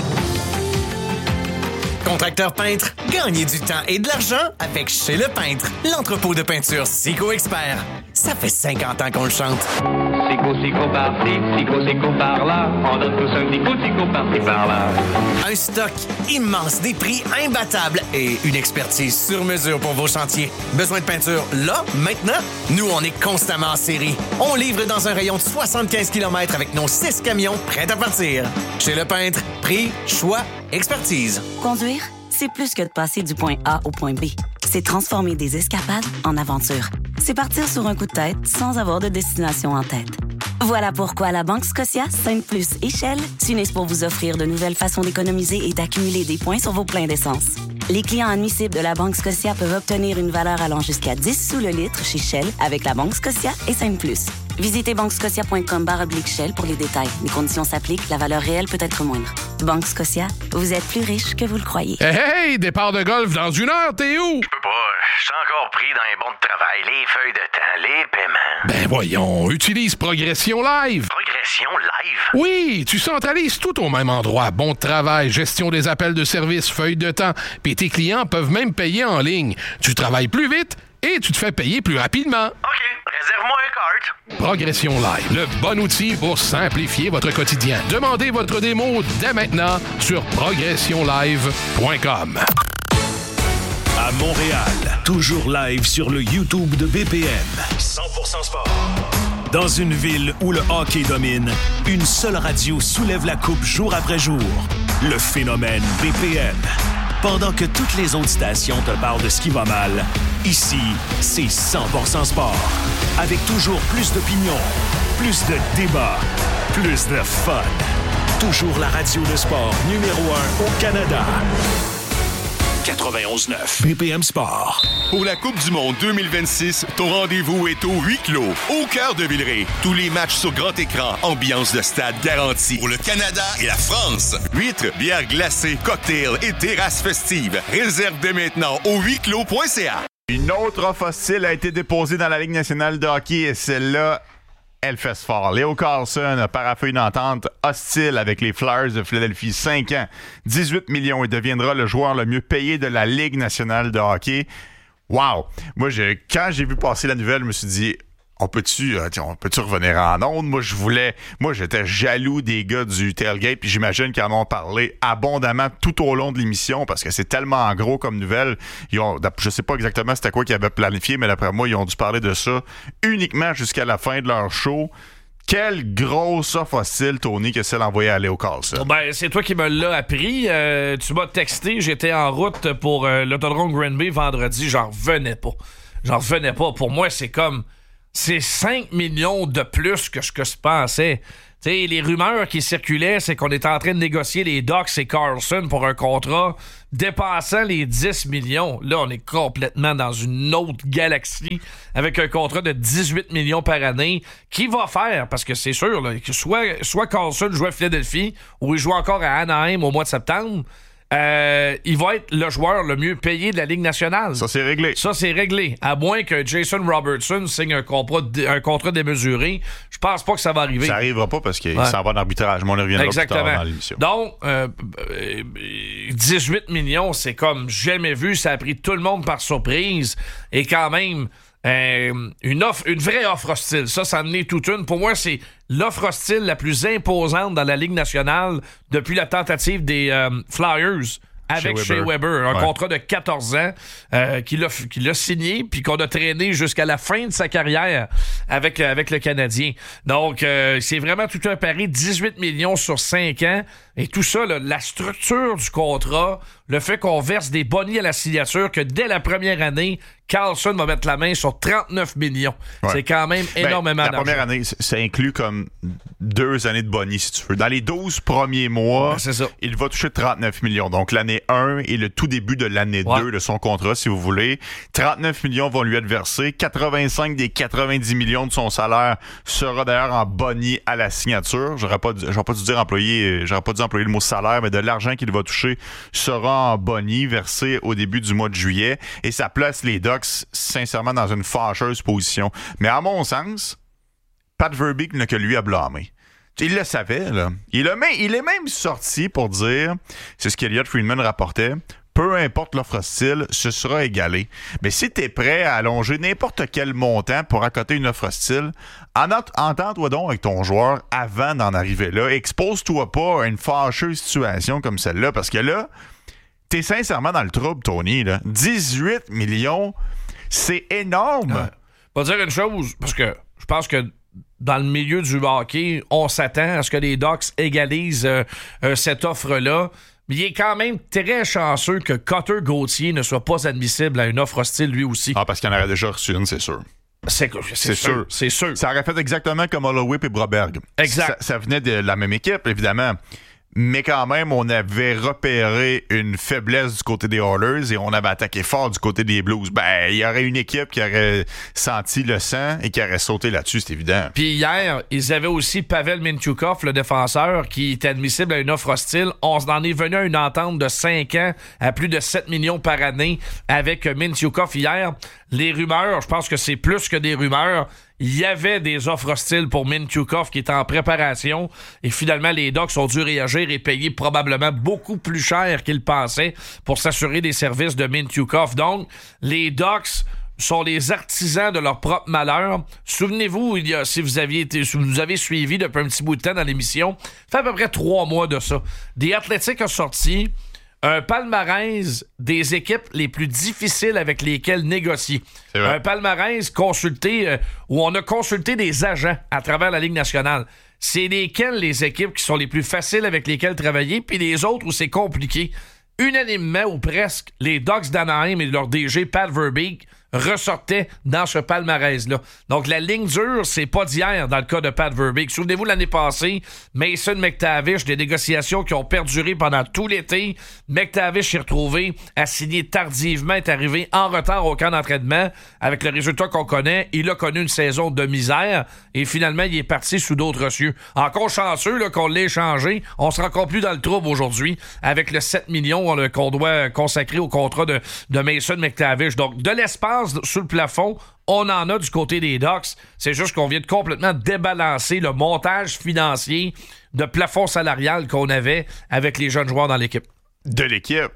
Contracteur peintre, gagnez du temps et de l'argent avec Chez Le Peintre, l'entrepôt de peinture Sico Expert. Ça fait cinquante ans qu'on le chante. Sico, sico par-ci, sico, sico par-là. On donne tous un petit coup de sico par-ci, par-là. Un stock immense, des prix imbattables et une expertise sur mesure pour vos chantiers. Besoin de peinture là, maintenant? Nous, on est constamment en série. On livre dans un rayon de soixante-quinze kilomètres avec nos six camions prêts à partir. Chez Le Peintre, prix, choix, expertise. Conduire, c'est plus que de passer du point A au point B. C'est transformer des escapades en aventures. C'est partir sur un coup de tête sans avoir de destination en tête. Voilà pourquoi la Banque Scotia, Sainte-Plus et Shell s'unissent pour vous offrir de nouvelles façons d'économiser et d'accumuler des points sur vos pleins d'essence. Les clients admissibles de la Banque Scotia peuvent obtenir une valeur allant jusqu'à dix sous le litre chez Shell avec la Banque Scotia et Sainte-Plus. Visitez banque scotia point com barre oblique Shell pour les détails. Les conditions s'appliquent, la valeur réelle peut être moindre. Banque Scotia, vous êtes plus riche que vous le croyez. Hey, hey, départ de golf dans une heure, t'es où? Je peux pas, je suis encore pris dans les bons de travail, les feuilles de temps, les paiements. Ben voyons, utilise Progression Live. Progression Live? Oui, tu centralises tout au même endroit. Bon de travail, gestion des appels de service, feuilles de temps, puis tes clients peuvent même payer en ligne. Tu travailles plus vite et tu te fais payer plus rapidement. OK, réserve-moi un cart. Progression Live, le bon outil pour simplifier votre quotidien. Demandez votre démo dès maintenant sur progression live point com. À Montréal, toujours live sur le YouTube de B P M. cent pour cent sport. Dans une ville où le hockey domine, une seule radio soulève la coupe jour après jour. Le phénomène B P M. Pendant que toutes les autres stations te parlent de ce qui va mal, ici, c'est cent pour cent sport. Avec toujours plus d'opinions, plus de débats, plus de fun. Toujours la radio de sport numéro un au Canada. quatre-vingt-onze neuf B P M Sport. Pour la Coupe du monde deux mille vingt-six, ton rendez-vous est au huis clos, au cœur de Villeray. Tous les matchs sur grand écran, ambiance de stade garantie. Pour le Canada et la France, huîtres, bières glacées, cocktails et terrasses festives. Réserve dès maintenant au huis clos point c a. Une autre offre hostile a été déposée dans la Ligue nationale de hockey et celle-là, elle fait fort. Léo Carlson a paraphé une entente hostile avec les Flyers de Philadelphie. cinq ans, dix-huit millions et deviendra le joueur le mieux payé de la Ligue nationale de hockey. Wow! Moi, je, quand j'ai vu passer la nouvelle, je me suis dit, On peut-tu, euh, on peut-tu revenir en ondes? Moi, je voulais, moi, j'étais jaloux des gars du Tailgate, puis j'imagine qu'ils en ont parlé abondamment tout au long de l'émission, parce que c'est tellement gros comme nouvelle. Ils ont, je sais pas exactement c'était quoi qu'ils avaient planifié, mais d'après moi, ils ont dû parler de ça uniquement jusqu'à la fin de leur show. Quelle grosse offre hostile, Tony, que celle envoyée à Léo Carlson. Ben, c'est toi qui me l'as appris. Euh, tu m'as texté, j'étais en route pour euh, l'autodrome Granby vendredi, j'en revenais pas. J'en revenais pas. Pour moi, c'est comme... C'est cinq millions de plus que ce que je pensais. Tu sais, les rumeurs qui circulaient, c'est qu'on était en train de négocier les Ducks et Carlson pour un contrat dépassant les dix millions. Là, on est complètement dans une autre galaxie avec un contrat de dix-huit millions par année qui va faire, parce que c'est sûr, là, que soit, soit Carlson joue à Philadelphie ou il joue encore à Anaheim au mois de septembre, Euh, il va être le joueur le mieux payé de la Ligue nationale. Ça, c'est réglé. Ça, c'est réglé. À moins que Jason Robertson signe un contrat, un contrat démesuré, je pense pas que ça va arriver. Ça n'arrivera pas parce qu'il ouais. s'en va en arbitrage. Mais on y reviendra Exactement. plus tard dans l'émission. Donc, euh, dix-huit millions, c'est comme jamais vu. Ça a pris tout le monde par surprise. Et quand même... Euh, une offre, une vraie offre hostile. Ça, ça en est toute une. Pour moi, c'est l'offre hostile la plus imposante dans la Ligue nationale depuis la tentative des euh, Flyers avec Shea Weber. Weber. Un ouais. contrat de quatorze ans euh, qu'il a, qu'il a signé puis qu'on a traîné jusqu'à la fin de sa carrière avec, avec le Canadien. Donc, euh, c'est vraiment tout un pari. dix-huit millions sur cinq ans. Et tout ça, là, la structure du contrat, le fait qu'on verse des bonnies à la signature, que dès la première année, Carlson va mettre la main sur trente-neuf millions. Ouais. C'est quand même énormément ben, d'argent. La première année, ça inclut comme deux années de bonnies, si tu veux. Dans les douze premiers mois, ben, c'est ça. Il va toucher trente-neuf millions. Donc, l'année un et le tout début de l'année ouais. deux de son contrat, si vous voulez. trente-neuf millions vont lui être versés. quatre-vingt-cinq des quatre-vingt-dix millions de son salaire sera d'ailleurs en bonnies à la signature. J'aurais pas, j'aurais pas dû dire employé, j'aurais pas dû employer le mot salaire, mais de l'argent qu'il va toucher sera en bonnie versé au début du mois de juillet. Et ça place les Ducks sincèrement dans une fâcheuse position. Mais à mon sens, Pat Verbeek n'a que lui à blâmer. Il le savait, là. Il, a même, il est même sorti pour dire, c'est ce qu'Elliott Friedman rapportait, peu importe l'offre hostile, ce sera égalé. Mais si tu es prêt à allonger n'importe quel montant pour accoter une offre hostile, entends-toi donc avec ton joueur avant d'en arriver là. Expose-toi pas à une fâcheuse situation comme celle-là, parce que là, t'es sincèrement dans le trouble, Tony. Là. dix-huit millions, c'est énorme. Euh, pas dire une chose, parce que je pense que dans le milieu du hockey, on s'attend à ce que les Ducks égalisent euh, euh, cette offre-là. Mais il est quand même très chanceux que Cutter Gauthier ne soit pas admissible à une offre hostile lui aussi. Ah, parce qu'il en aurait déjà reçu une, c'est sûr. C'est, c'est, c'est sûr. sûr. C'est sûr. Ça aurait fait exactement comme Holloway et Broberg. Exact. Ça, ça venait de la même équipe, évidemment. Mais quand même, on avait repéré une faiblesse du côté des Oilers et on avait attaqué fort du côté des Blues. Ben, il y aurait une équipe qui aurait senti le sang et qui aurait sauté là-dessus, c'est évident. Puis hier, ils avaient aussi Pavel Mintyukov, le défenseur, qui est admissible à une offre hostile. On en est venu à une entente de cinq ans à plus de sept millions par année avec Mintyukov hier. Les rumeurs, je pense que c'est plus que des rumeurs. Il y avait des offres hostiles pour Mintyukov qui est en préparation et finalement les Ducks ont dû réagir et payer probablement beaucoup plus cher qu'ils pensaient pour s'assurer des services de Mintyukov. Donc, les Ducks sont les artisans de leur propre malheur. Souvenez-vous, il y a, si vous aviez été, si vous nous avez suivis depuis un petit bout de temps dans l'émission, ça fait à peu près trois mois de ça. The Athletic a sorti un palmarès des équipes les plus difficiles avec lesquelles négocier. Un palmarès consulté euh, où on a consulté des agents à travers la Ligue nationale. C'est lesquelles les équipes qui sont les plus faciles avec lesquelles travailler, puis les autres où c'est compliqué. Unanimement ou presque, les Ducks d'Anaheim et leur D G Pat Verbeek ressortaient dans ce palmarès-là. Donc, la ligne dure, c'est pas d'hier dans le cas de Pat Verbeek. Souvenez-vous, l'année passée, Mason McTavish, des négociations qui ont perduré pendant tout l'été. McTavish s'est retrouvé à signer tardivement, est arrivé en retard au camp d'entraînement. Avec le résultat qu'on connaît, il a connu une saison de misère et finalement, il est parti sous d'autres cieux. Encore chanceux là, qu'on l'ait échangé, on sera encore plus dans le trouble aujourd'hui avec le sept millions là, qu'on doit consacrer au contrat de, de Mason McTavish. Donc, de l'espace sous le plafond, on en a du côté des Ducks. C'est juste qu'on vient de complètement débalancer le montage financier de plafond salarial qu'on avait avec les jeunes joueurs dans l'équipe. De l'équipe.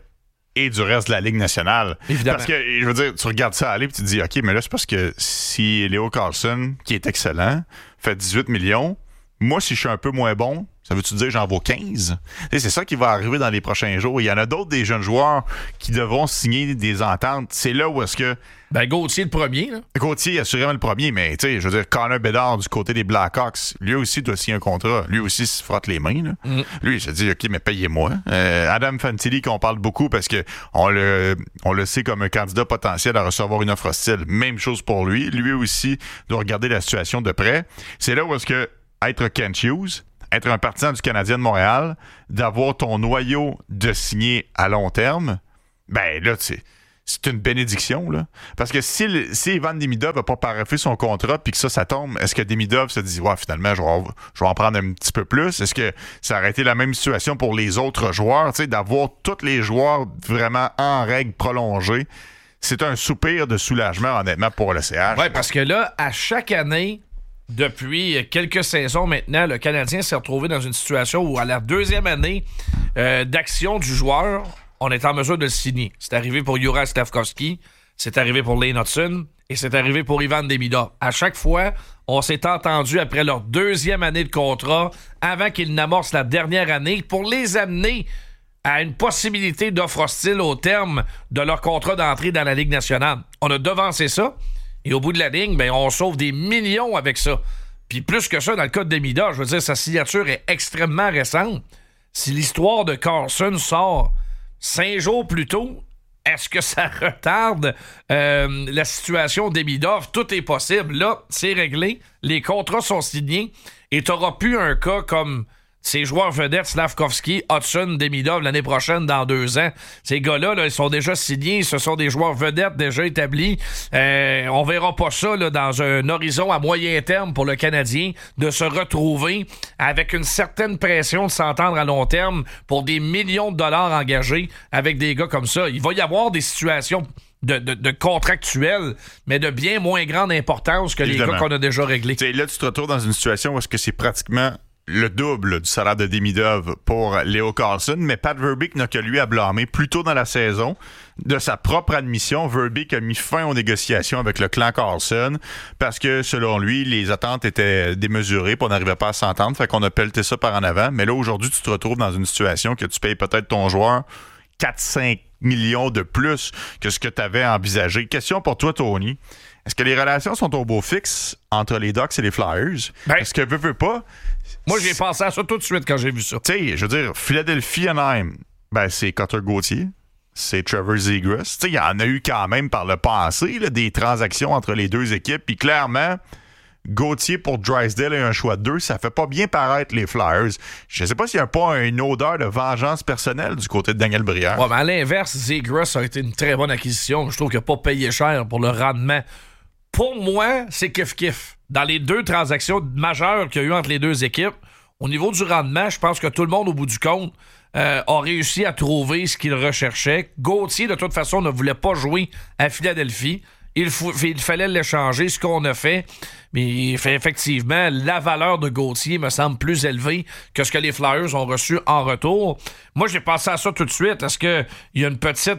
et du reste de la Ligue nationale. Évidemment. Parce que, je veux dire, tu regardes ça aller et tu te dis, OK, mais là, c'est parce que si Leo Carlsson, qui est excellent, fait dix-huit millions, moi, si je suis un peu moins bon, ça veut-tu dire que j'en vaux quinze? Et c'est ça qui va arriver dans les prochains jours. Il y en a d'autres des jeunes joueurs qui devront signer des ententes. C'est là où est-ce que... Ben, Gauthier le premier, là. Gauthier, assurément le premier, mais tu sais, je veux dire, Connor Bedard du côté des Blackhawks, lui aussi doit signer un contrat. Lui aussi se frotte les mains, là. Mm. Lui, il se dit, OK, mais payez-moi. Euh, Adam Fantilli, qu'on parle beaucoup parce que on le, on le sait comme un candidat potentiel à recevoir une offre hostile. Même chose pour lui. Lui aussi doit regarder la situation de près. C'est là où est-ce que être Kent Hughes, être un partisan du Canadien de Montréal, d'avoir ton noyau de signer à long terme, ben là, tu sais, c'est une bénédiction, là. Parce que si, le, si Ivan Demidov n'a pas paraffé son contrat puis que ça, ça tombe, est-ce que Demidov se dit, ouais, finalement, je vais, je vais en prendre un petit peu plus? Est-ce que ça aurait été la même situation pour les autres joueurs, tu sais, d'avoir tous les joueurs vraiment en règle prolongée? C'est un soupir de soulagement, honnêtement, pour le C H. Oui, parce que là, à chaque année, depuis quelques saisons maintenant, le Canadien s'est retrouvé dans une situation où, à la deuxième année euh, d'action du joueur, on est en mesure de le signer. C'est arrivé pour Juraj Slafkovský, c'est arrivé pour Lane Hutson et c'est arrivé pour Ivan Demidov. À chaque fois, on s'est entendu après leur deuxième année de contrat, avant qu'ils n'amorcent la dernière année, pour les amener à une possibilité d'offre hostile au terme de leur contrat d'entrée dans la Ligue nationale. On a devancé ça. Et au bout de la ligne, ben, on sauve des millions avec ça. Puis plus que ça, dans le cas de Demidov, je veux dire, sa signature est extrêmement récente. Si l'histoire de Carlson sort cinq jours plus tôt, est-ce que ça retarde euh, la situation Demidov? Tout est possible. Là, c'est réglé. Les contrats sont signés. Et tu n'auras plus un cas comme ces joueurs vedettes, Slafkovský, Hudson, Demidov, l'année prochaine, dans deux ans. Ces gars-là, là, ils sont déjà signés. Ce sont des joueurs vedettes déjà établis. Euh, on verra pas ça là, dans un horizon à moyen terme pour le Canadien de se retrouver avec une certaine pression de s'entendre à long terme pour des millions de dollars engagés avec des gars comme ça. Il va y avoir des situations de, de, de contractuels, mais de bien moins grande importance que Évidemment. Les gars qu'on a déjà réglés. T'sais, là, tu te retrouves dans une situation où est-ce que c'est pratiquement le double du salaire de Demidov pour Leo Carlsson, mais Pat Verbeek n'a que lui à blâmer. Plus tôt dans la saison, de sa propre admission, Verbeek a mis fin aux négociations avec le clan Carlsson parce que, selon lui, les attentes étaient démesurées et on n'arrivait pas à s'entendre, fait qu'on a pelleté ça par en avant. Mais là, aujourd'hui, tu te retrouves dans une situation que tu payes peut-être ton joueur quatre à cinq millions de plus que ce que tu avais envisagé. Question pour toi, Tony. Est-ce que les relations sont au beau fixe entre les Ducks et les Flyers? Ben, Est-ce que veux, veux pas? Moi, j'ai pensé à ça tout de suite quand j'ai vu ça. Tu sais, je veux dire, Philadelphie-Anaheim, ben, c'est Cutter Gauthier, c'est Trevor Zegras. Tu sais, il y en a eu quand même par le passé, là, des transactions entre les deux équipes. Puis clairement, Gauthier pour Drysdale et un choix de deux, ça fait pas bien paraître les Flyers. Je sais pas s'il y a pas une odeur de vengeance personnelle du côté de Daniel Brière. Ouais, mais à l'inverse, Zegras a été une très bonne acquisition. Je trouve qu'il n'a pas payé cher pour le rendement. Pour moi, c'est kiff-kiff. Dans les deux transactions majeures qu'il y a eu entre les deux équipes, au niveau du rendement, je pense que tout le monde, au bout du compte, euh, a réussi à trouver ce qu'il recherchait. Gauthier, de toute façon, ne voulait pas jouer à Philadelphie. Il, f- il fallait l'échanger, ce qu'on a fait. Mais effectivement, la valeur de Gauthier me semble plus élevée que ce que les Flyers ont reçu en retour. Moi, j'ai pensé à ça tout de suite. Est-ce qu'il y a une petite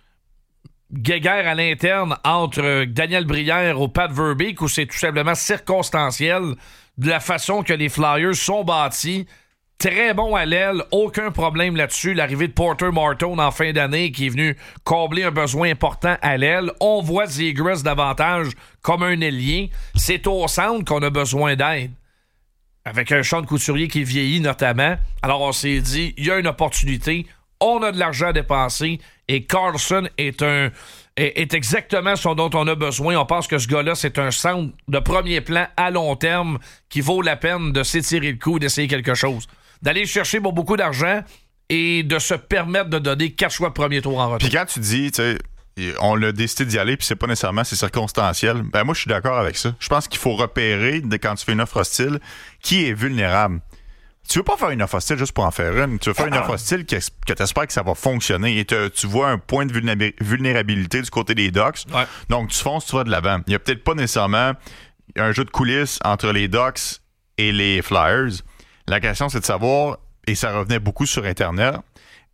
guéguerre à l'interne entre Daniel Brière ou Pat Verbeek ou c'est tout simplement circonstanciel de la façon que les Flyers sont bâtis? Très bon à l'aile, aucun problème là-dessus. L'arrivée de Porter Martone en fin d'année qui est venu combler un besoin important à l'aile. On voit Zegras davantage comme un ailier. C'est au centre qu'on a besoin d'aide. Avec un Sean Couturier qui vieillit notamment. Alors on s'est dit, il y a une opportunité. On a de l'argent à dépenser et Carlson est un est, est exactement ce dont on a besoin. On pense que ce gars-là, c'est un centre de premier plan à long terme qui vaut la peine de s'étirer le cou, d'essayer quelque chose. D'aller chercher pour beaucoup d'argent et de se permettre de donner quatre choix de premier tour en retour. Puis quand tu dis, tu sais, on l'a décidé d'y aller, puis c'est pas nécessairement, c'est circonstanciel, ben moi, je suis d'accord avec ça. Je pense qu'il faut repérer, quand tu fais une offre hostile, qui est vulnérable. Tu veux pas faire une offre hostile juste pour en faire une. Tu veux faire une offre hostile que, que tu espères que ça va fonctionner et te, tu vois un point de vulnérabilité du côté des Ducks. Ouais. Donc, tu fonces, tu vas de l'avant. Il y a peut-être pas nécessairement un jeu de coulisses entre les Ducks et les Flyers. La question, c'est de savoir, et ça revenait beaucoup sur Internet,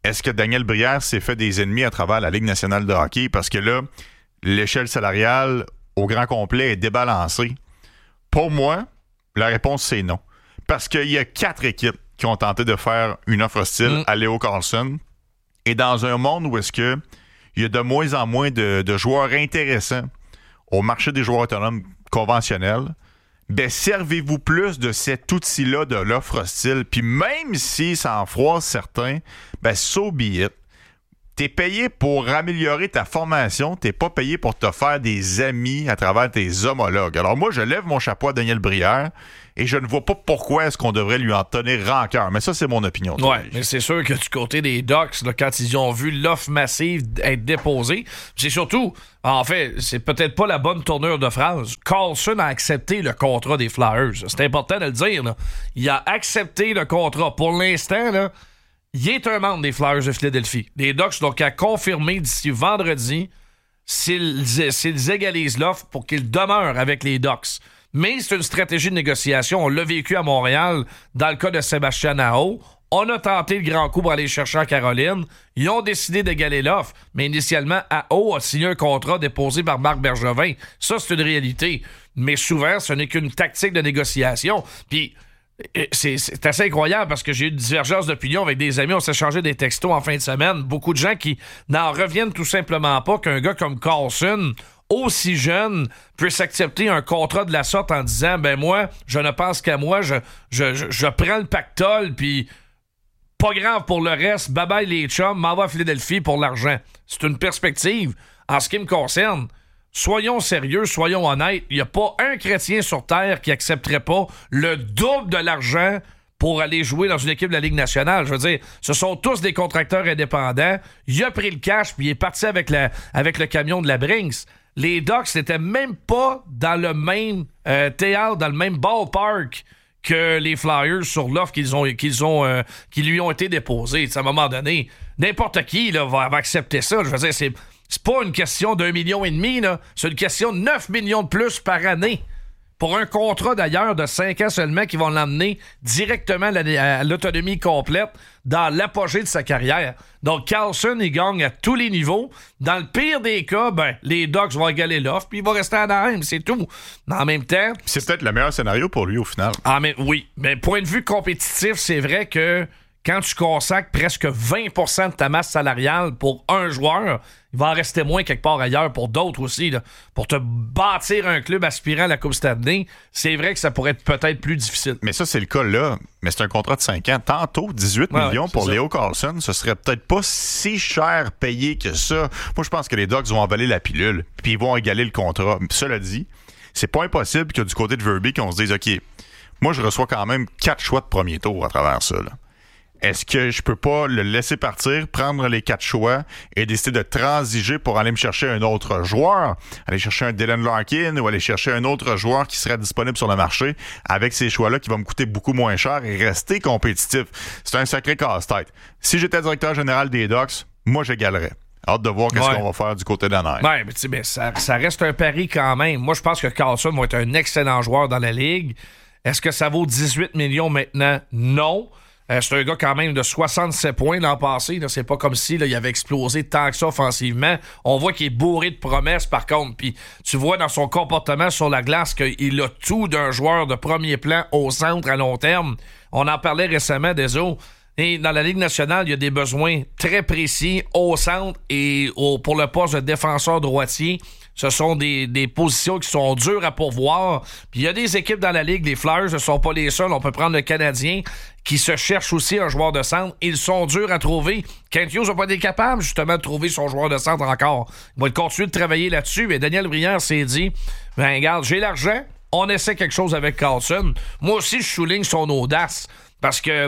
est-ce que Daniel Brière s'est fait des ennemis à travers la Ligue nationale de hockey? Parce que là, l'échelle salariale au grand complet est débalancée. Pour moi, la réponse, c'est non. Parce qu'il y a quatre équipes qui ont tenté de faire une offre hostile mm. à Leo Carlsson. Et dans un monde où est-ce que il y a de moins en moins de, de joueurs intéressants au marché des joueurs autonomes conventionnels, ben servez-vous plus de cet outil-là de l'offre hostile. Puis même si ça en froisse certains, ben so be it. T'es payé pour améliorer ta formation, t'es pas payé pour te faire des amis à travers tes homologues. Alors moi, je lève mon chapeau à Daniel Brière et je ne vois pas pourquoi est-ce qu'on devrait lui en tenir rancœur. Mais ça, c'est mon opinion. Oui, mais c'est sûr que du côté des Ducks, là, quand ils ont vu l'offre massive être déposée, c'est surtout, en fait, c'est peut-être pas la bonne tournure de phrase. Carlsson a accepté le contrat des Flyers. C'est important de le dire. Là. Il a accepté le contrat. Pour l'instant, là, il est un membre des Flyers de Philadelphie. Les Ducks n'ont qu'à confirmer d'ici vendredi s'ils, s'ils égalisent l'offre pour qu'il demeure avec les Ducks. Mais c'est une stratégie de négociation. On l'a vécu à Montréal dans le cas de Sébastien Aho. On a tenté le grand coup pour aller chercher en Caroline. Ils ont décidé d'égaler l'offre. Mais initialement, Aho a signé un contrat déposé par Marc Bergevin. Ça, c'est une réalité. Mais souvent, ce n'est qu'une tactique de négociation. Puis, C'est, c'est assez incroyable parce que j'ai eu une divergence d'opinion avec des amis. On s'est changé des textos en fin de semaine. Beaucoup de gens qui n'en reviennent tout simplement pas qu'un gars comme Carlsson, aussi jeune, puisse accepter un contrat de la sorte en disant « Ben moi, je ne pense qu'à moi, je, je, je, je prends le pactole, puis pas grave pour le reste, bye bye les chums, m'en va à Philadelphie pour l'argent. » C'est une perspective. En ce qui me concerne, soyons sérieux, soyons honnêtes. Il n'y a pas un chrétien sur Terre qui accepterait pas le double de l'argent pour aller jouer dans une équipe de la Ligue nationale. Je veux dire, ce sont tous des contracteurs indépendants. Il a pris le cash puis il est parti avec, la, avec le camion de la Brinks. Les Ducks n'étaient même pas dans le même euh, théâtre, dans le même ballpark que les Flyers sur l'offre qu'ils ont, qu'ils ont, euh, qui lui ont été déposées. À un moment donné, n'importe qui là, va, va accepter ça. Je veux dire, c'est... C'est pas une question d'un million et demi, là. C'est une question de neuf millions de plus par année. Pour un contrat, d'ailleurs, de cinq ans seulement qui vont l'emmener directement à l'autonomie complète dans l'apogée de sa carrière. Donc, Carlsson, il gagne à tous les niveaux. Dans le pire des cas, ben, les Ducks vont égaler l'offre, puis il va rester à Anaheim, c'est tout. Mais en même temps... C'est peut-être le meilleur scénario pour lui, au final. Ah, mais oui. Mais point de vue compétitif, c'est vrai que quand tu consacres presque vingt pour cent de ta masse salariale pour un joueur, il va en rester moins quelque part ailleurs pour d'autres aussi. Là. Pour te bâtir un club aspirant à la Coupe Stanley, c'est vrai que ça pourrait être peut-être plus difficile. Mais ça, c'est le cas là. Mais c'est un contrat de cinq ans. Tantôt, dix-huit ouais, millions ouais, pour ça. Leo Carlsson, ce serait peut-être pas si cher payé que ça. Moi, je pense que les Ducks vont avaler la pilule, puis ils vont égaler le contrat. Cela dit, c'est pas impossible que du côté de Verbeek, on se dise, OK, moi, je reçois quand même quatre choix de premier tour à travers ça, là. Est-ce que je peux pas le laisser partir, prendre les quatre choix et décider de transiger pour aller me chercher un autre joueur, aller chercher un Dylan Larkin ou aller chercher un autre joueur qui serait disponible sur le marché avec ces choix-là qui vont me coûter beaucoup moins cher et rester compétitif? C'est un sacré casse-tête. Si j'étais directeur général des Ducks, moi, j'égalerais. Hâte de voir qu'est-ce ouais. qu'on va faire du côté d'Anaheim. Ouais, mais, mais ça, ça reste un pari quand même. Moi, je pense que Carlsson va être un excellent joueur dans la Ligue. Est-ce que ça vaut dix-huit millions maintenant? Non. Euh, c'est un gars quand même de soixante-sept points l'an passé. Là. C'est pas comme si là, il avait explosé tant que ça offensivement. On voit qu'il est bourré de promesses par contre. Puis tu vois dans son comportement sur la glace qu'il a tout d'un joueur de premier plan au centre à long terme. On en parlait récemment des autres. Et dans la Ligue nationale, il y a des besoins très précis au centre et au, pour le poste de défenseur droitier. Ce sont des, des positions qui sont dures à pourvoir. Puis il y a des équipes dans la Ligue, les Flyers ne sont pas les seuls. On peut prendre le Canadien qui se cherche aussi un joueur de centre. Ils sont durs à trouver. Kent Hughes n'a pas été capable justement de trouver son joueur de centre encore. Il va continuer de travailler là-dessus. Mais Daniel Brière s'est dit, ben regarde, j'ai l'argent, on essaie quelque chose avec Carlsson. Moi aussi, je souligne son audace parce que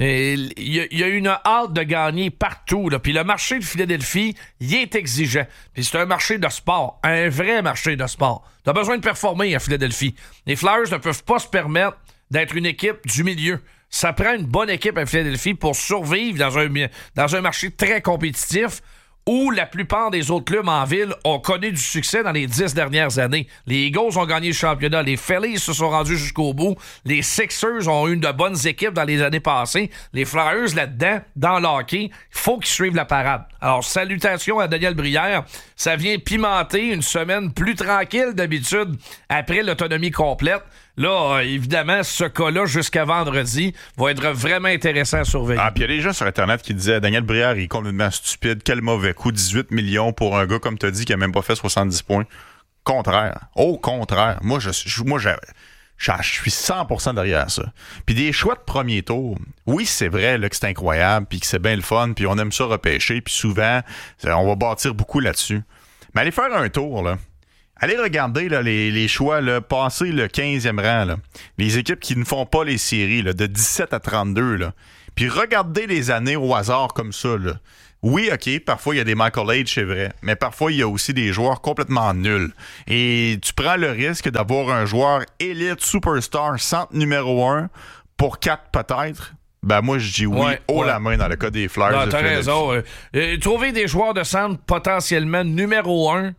il y, y a une hâte de gagner partout. Puis le marché de Philadelphie, il est exigeant. Puis c'est un marché de sport, un vrai marché de sport. Tu as besoin de performer à Philadelphie. Les Flyers ne peuvent pas se permettre d'être une équipe du milieu. Ça prend une bonne équipe à Philadelphie pour survivre dans un, dans un marché très compétitif où la plupart des autres clubs en ville ont connu du succès dans les dix dernières années. Les Eagles ont gagné le championnat, les Phillies se sont rendus jusqu'au bout, les Sixers ont eu de bonnes équipes dans les années passées, les Flyers là-dedans, dans l'hockey, il faut qu'ils suivent la parade. Alors, salutations à Daniel Brière, ça vient pimenter une semaine plus tranquille d'habitude après l'autonomie complète. Là, évidemment, ce cas-là, jusqu'à vendredi, va être vraiment intéressant à surveiller. Ah, puis il y a des gens sur Internet qui disaient Daniel Brière est complètement stupide, quel mauvais coup, dix-huit millions pour un gars, comme tu as dit, qui a même pas fait soixante-dix points. Contraire. Au contraire. Moi, je, je, moi, je, je, je suis cent pour cent derrière ça. Puis des choix de premier tour, oui, c'est vrai là, que c'est incroyable, puis que c'est bien le fun, puis on aime ça repêcher, puis souvent, on va bâtir beaucoup là-dessus. Mais allez faire un tour, là. Allez regarder là, les, les choix, là, passer le quinzième rang, là. Les équipes qui ne font pas les séries, là, de dix-sept à trente-deux. Là. Puis regardez les années au hasard comme ça. Là. Oui, OK, parfois il y a des Michael Age, c'est vrai, mais parfois il y a aussi des joueurs complètement nuls. Et tu prends le risque d'avoir un joueur élite, superstar, centre numéro un pour quatre peut-être. Ben moi, je dis oui, ouais, haut ouais. la main dans le cas des Flyers. Non, de t'as raison. Euh, euh, trouver des joueurs de centre potentiellement numéro un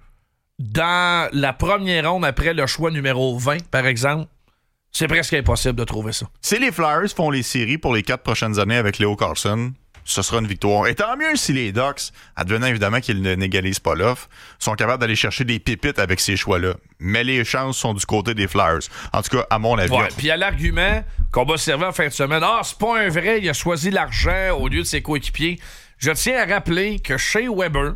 dans la première ronde après le choix numéro vingt, par exemple, c'est presque impossible de trouver ça. Si les Flyers font les séries pour les quatre prochaines années avec Leo Carlson, ce sera une victoire. Et tant mieux si les Ducks, advenant évidemment qu'ils ne n'égalisent pas l'offre, sont capables d'aller chercher des pépites avec ces choix-là. Mais les chances sont du côté des Flyers. En tout cas, à mon avis. Ouais, puis il y a l'argument qu'on va servir en fin de semaine. Ah, c'est pas un vrai, il a choisi l'argent au lieu de ses coéquipiers. Je tiens à rappeler que Shea Weber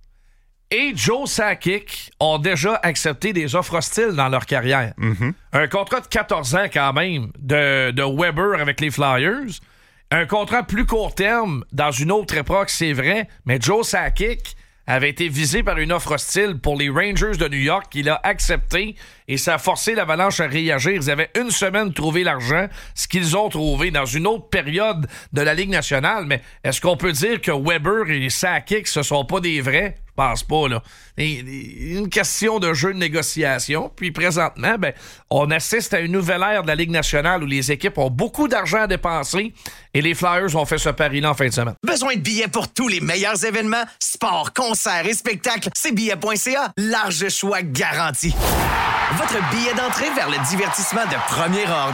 et Joe Sakic ont déjà accepté des offres hostiles dans leur carrière. Mm-hmm. Un contrat de quatorze ans quand même de, de Weber avec les Flyers. Un contrat plus court terme dans une autre époque, c'est vrai, mais Joe Sakic avait été visé par une offre hostile pour les Rangers de New York qu'il a accepté et ça a forcé l'Avalanche à réagir. Ils avaient une semaine de trouver l'argent, ce qu'ils ont trouvé dans une autre période de la Ligue nationale. Mais est-ce qu'on peut dire que Weber et Sakic, ce sont pas des vrais? Je pense pas, là. Et, une question de jeu de négociation. Puis présentement, ben, on assiste à une nouvelle ère de la Ligue nationale où les équipes ont beaucoup d'argent à dépenser et les Flyers ont fait ce pari-là en fin de semaine. Besoin de billets pour tous les meilleurs événements, sports, concerts et spectacles? C'est billets point c a. Large choix garanti. Votre billet d'entrée vers le divertissement de premier ordre.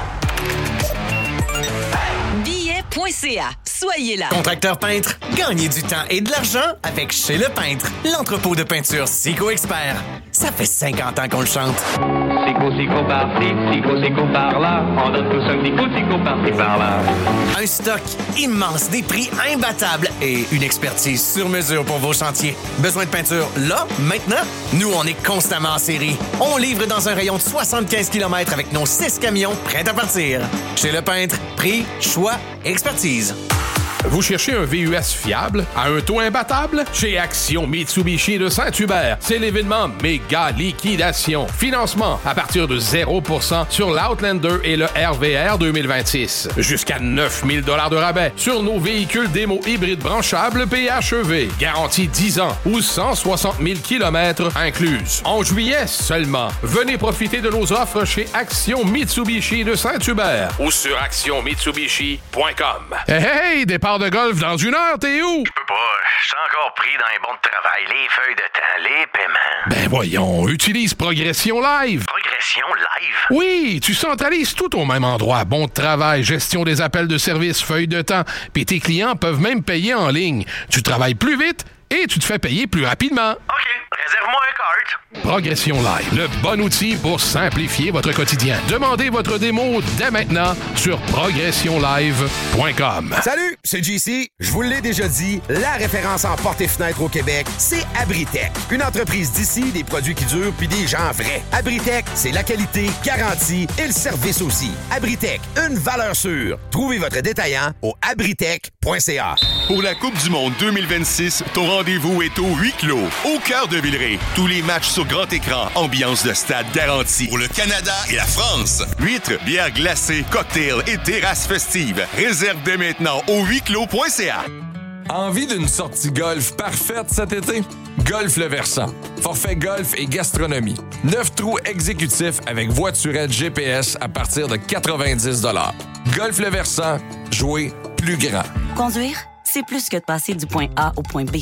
billets point c a. Soyez là. Contracteur peintre, gagnez du temps et de l'argent avec Chez Le Peintre, l'entrepôt de peinture Sico Expert. Ça fait cinquante ans qu'on le chante. Sico, sico par-ci, sico, sico par-là. On donne tous un petit coup de sico par-ci, par-là. Un stock immense, des prix imbattables et une expertise sur mesure pour vos chantiers. Besoin de peinture là, maintenant? Nous, on est constamment en série. On livre dans un rayon de soixante-quinze kilomètres avec nos six camions prêts à partir. Chez Le Peintre, prix, choix, expertise. Vous cherchez un V U S fiable à un taux imbattable? Chez Action Mitsubishi de Saint-Hubert, c'est l'événement méga liquidation. Financement à partir de zéro pour cent sur l'Outlander et le R V R deux mille vingt-six. Jusqu'à neuf mille dollars de rabais sur nos véhicules démo hybrides branchables P H E V. Garantie dix ans ou cent soixante mille kilomètres incluses. En juillet seulement, venez profiter de nos offres chez Action Mitsubishi de Saint-Hubert ou sur action mitsubishi point com. Hey, hey, départ de golf dans une heure, t'es où? Je peux pas, je suis encore pris dans les bons de travail, les feuilles de temps, les paiements. Ben voyons, utilise Progression Live. Progression Live? Oui, tu centralises tout au même endroit. Bon de travail, gestion des appels de service, feuilles de temps, puis tes clients peuvent même payer en ligne. Tu travailles plus vite et tu te fais payer plus rapidement. OK, réserve-moi un cart. Progression Live, le bon outil pour simplifier votre quotidien. Demandez votre démo dès maintenant sur progression live point com. Salut, c'est J C. Je vous l'ai déjà dit, la référence en portes et fenêtres au Québec, c'est Abritech. Une entreprise d'ici, des produits qui durent puis des gens vrais. Abritech, c'est la qualité garantie et le service aussi. Abritech, une valeur sûre. Trouvez votre détaillant au abritech point c a. Pour la Coupe du monde deux mille vingt-six, ton rendez-vous est au huis clos, au cœur de Villeray. Tous les matchs sur grand écran, ambiance de stade garantie. Pour le Canada et la France, huîtres, bières glacées, cocktails et terrasses festives. Réserve dès maintenant au huis clos point c a. Envie d'une sortie golf parfaite cet été? Golf Le Versant. Forfait golf et gastronomie. Neuf trous exécutifs avec voiturette G P S à partir de quatre-vingt-dix dollars. Golf Le Versant, jouer plus grand. Conduire, c'est plus que de passer du point A au point B.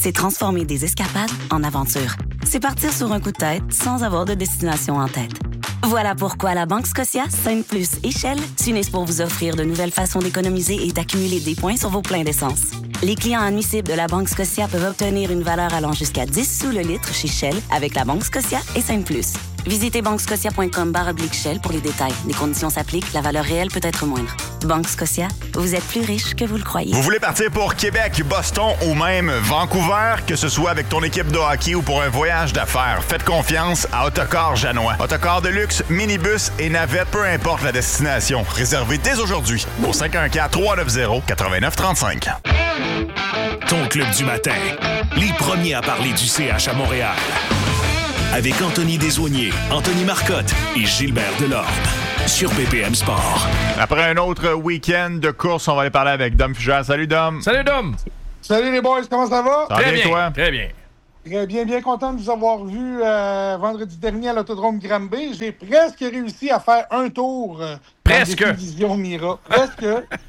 C'est transformer des escapades en aventures. C'est partir sur un coup de tête sans avoir de destination en tête. Voilà pourquoi la Banque Scotia, Sainte Plus et Shell s'unissent pour vous offrir de nouvelles façons d'économiser et d'accumuler des points sur vos pleins d'essence. Les clients admissibles de la Banque Scotia peuvent obtenir une valeur allant jusqu'à dix sous le litre chez Shell avec la Banque Scotia et Sainte Plus. Visitez banquescotia.com barre oblique Shell pour les détails. Les conditions s'appliquent, la valeur réelle peut être moindre. Banque Scotia, vous êtes plus riche que vous le croyez. Vous voulez partir pour Québec, Boston ou même Vancouver, que ce soit avec ton équipe de hockey ou pour un voyage d'affaires, faites confiance à Autocar Janois. Autocar de luxe, minibus et navette, peu importe la destination. Réservez dès aujourd'hui au cinq un quatre, trois neuf zéro, neuf neuf trois cinq. Ton club du matin, les premiers à parler du C H à Montréal. Avec Anthony Desaulniers, Anthony Marcotte et Gilbert Delorme. Sur B P M Sport. Après un autre week-end de course, on va aller parler avec Dom Fugère. Salut Dom. Salut Dom. Salut les boys, comment ça va? Ça va bien, bien toi? Très bien. Très bien, bien content de vous avoir vu euh, vendredi dernier à l'Autodrome Granby. J'ai presque réussi à faire un tour euh, presque. dans la division Mira. Presque.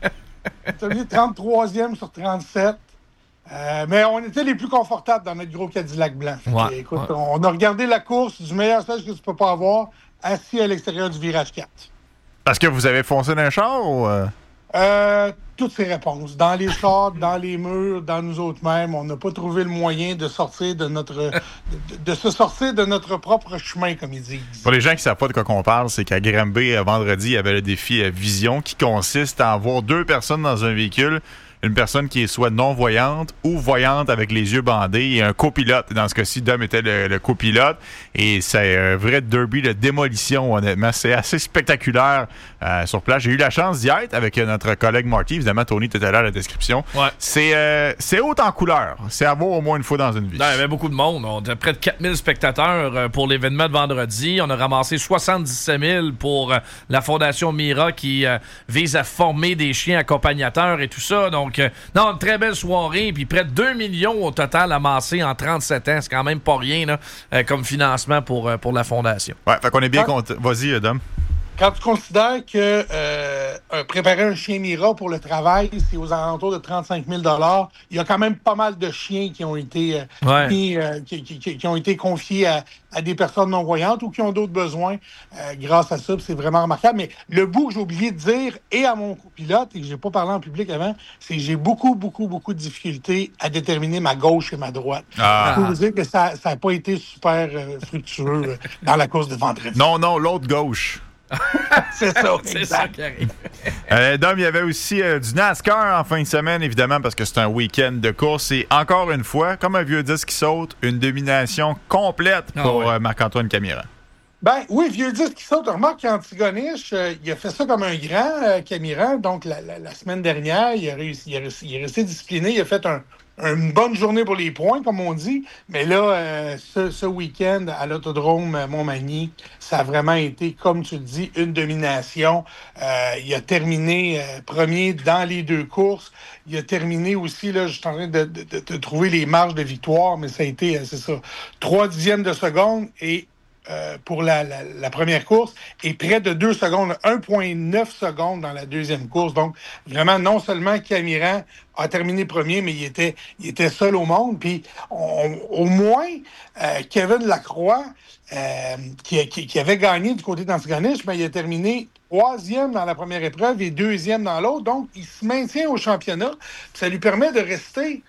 J'ai terminé trente-troisième sur trente-sept. Euh, mais on était les plus confortables dans notre gros Cadillac blanc. Ouais, que, écoute, ouais. On a regardé la course du meilleur stage que tu peux pas avoir, assis à l'extérieur du virage quatre. Est-ce que vous avez foncé dans un char ou... Euh... Euh, toutes ces réponses. Dans les chars, dans les murs, dans nous autres mêmes, on n'a pas trouvé le moyen de sortir de notre... de, de se sortir de notre propre chemin, comme ils disent. Pour les gens qui ne savent pas de quoi qu'on parle, c'est qu'à Granby, vendredi, il y avait le défi Vision qui consiste à avoir deux personnes dans un véhicule. Une personne qui est soit non-voyante ou voyante avec les yeux bandés et un copilote. Dans ce cas-ci, Dom était le, le copilote. Et c'est un vrai derby de démolition, honnêtement. C'est assez spectaculaire euh, sur place. J'ai eu la chance d'y être avec notre collègue Marty. Évidemment, Tony était là à la description. Ouais. C'est, euh, c'est haut en couleur. C'est à voir au moins une fois dans une vie. Non, il y avait beaucoup de monde. On était près de quatre mille spectateurs pour l'événement de vendredi. On a ramassé soixante-dix-sept mille pour la Fondation Mira qui euh, vise à former des chiens accompagnateurs et tout ça. Donc, euh, non, une très belle soirée. Puis près de deux millions au total amassés en trente-sept ans. C'est quand même pas rien là, euh, comme financement pour, euh, pour la Fondation. Ouais, fait qu'on est bien content. Vas-y, Dom. Quand tu considères que euh, préparer un chien Mira pour le travail, c'est aux alentours de trente-cinq mille dollars, il y a quand même pas mal de chiens qui ont été, euh, ouais. qui, euh, qui, qui, qui ont été confiés à, à des personnes non-voyantes ou qui ont d'autres besoins euh, grâce à ça. C'est vraiment remarquable. Mais le bout que j'ai oublié de dire, et à mon copilote, et que j'ai pas parlé en public avant, c'est que j'ai beaucoup, beaucoup, beaucoup de difficultés à déterminer ma gauche et ma droite. Ah. Je peux vous dire que ça n'a pas été super euh, fructueux euh, dans la course de vendredi. Non, non, l'autre gauche. C'est ça, c'est ça qui arrive. euh, Dom, il y avait aussi euh, du NASCAR en fin de semaine, évidemment, parce que c'est un week-end de course. Et encore une fois, comme un vieux disque qui saute, une domination complète pour oh, ouais. euh, Marc-Antoine Camira. Ben oui, vieux disque qui saute. Remarque qu'Antigonish, euh, il a fait ça comme un grand euh, Camira. Donc, la, la, la semaine dernière, il, a réussi, il, a réussi, il est resté discipliné. Il a fait un, une bonne journée pour les points, comme on dit. Mais là, euh, ce, ce week-end, à l'Autodrome Montmagny, ça a vraiment été, comme tu le dis, une domination. Euh, il a terminé euh, premier dans les deux courses. Il a terminé aussi, là, je suis en train de, de, de, de trouver les marges de victoire, mais ça a été, euh, c'est ça, trois dixièmes de seconde et Euh, pour la, la, la première course et près de deux secondes, un virgule neuf secondes dans la deuxième course. Donc, vraiment, non seulement Camiran a terminé premier, mais il était, il était seul au monde. Puis, on, au moins, euh, Kevin Lacroix, euh, qui, qui, qui avait gagné du côté d'Antigonish, mais il a terminé troisième dans la première épreuve et deuxième dans l'autre. Donc, il se maintient au championnat. Ça lui permet de rester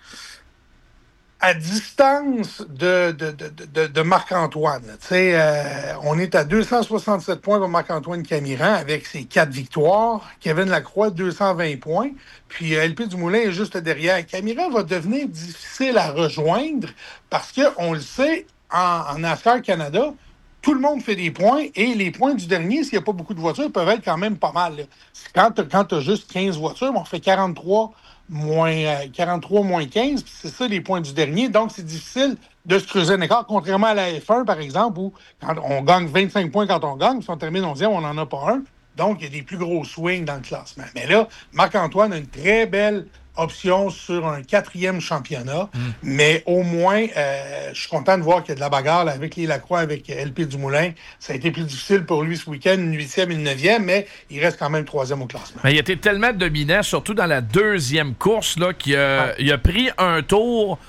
à distance de, de, de, de, de Marc-Antoine. Tu sais, euh, on est à deux cent soixante-sept points pour Marc-Antoine Camiran avec ses quatre victoires. Kevin Lacroix, deux cent vingt points. Puis L P Dumoulin est juste derrière. Camiran va devenir difficile à rejoindre parce qu'on le sait, en, en NASCAR Canada, tout le monde fait des points et les points du dernier, s'il n'y a pas beaucoup de voitures, peuvent être quand même pas mal. Là. Quand tu as juste quinze voitures, on fait quarante-trois moins euh, quarante-trois moins quinze, puis c'est ça les points du dernier. Donc, c'est difficile de se creuser un écart, contrairement à la F un, par exemple, où quand on gagne vingt-cinq points quand on gagne, si on termine onzième, on n'en a pas un. Donc, il y a des plus gros swings dans le classement. Mais là, Marc-Antoine a une très belle option sur un quatrième championnat, mm. mais au moins, euh, je suis content de voir qu'il y a de la bagarre là, avec les Lacroix, avec L P Dumoulin. Ça a été plus difficile pour lui ce week-end, une huitième et une neuvième, mais il reste quand même troisième au classement. Mais il a été tellement dominant, surtout dans la deuxième course, là, qu'il a, ah. il a pris un tour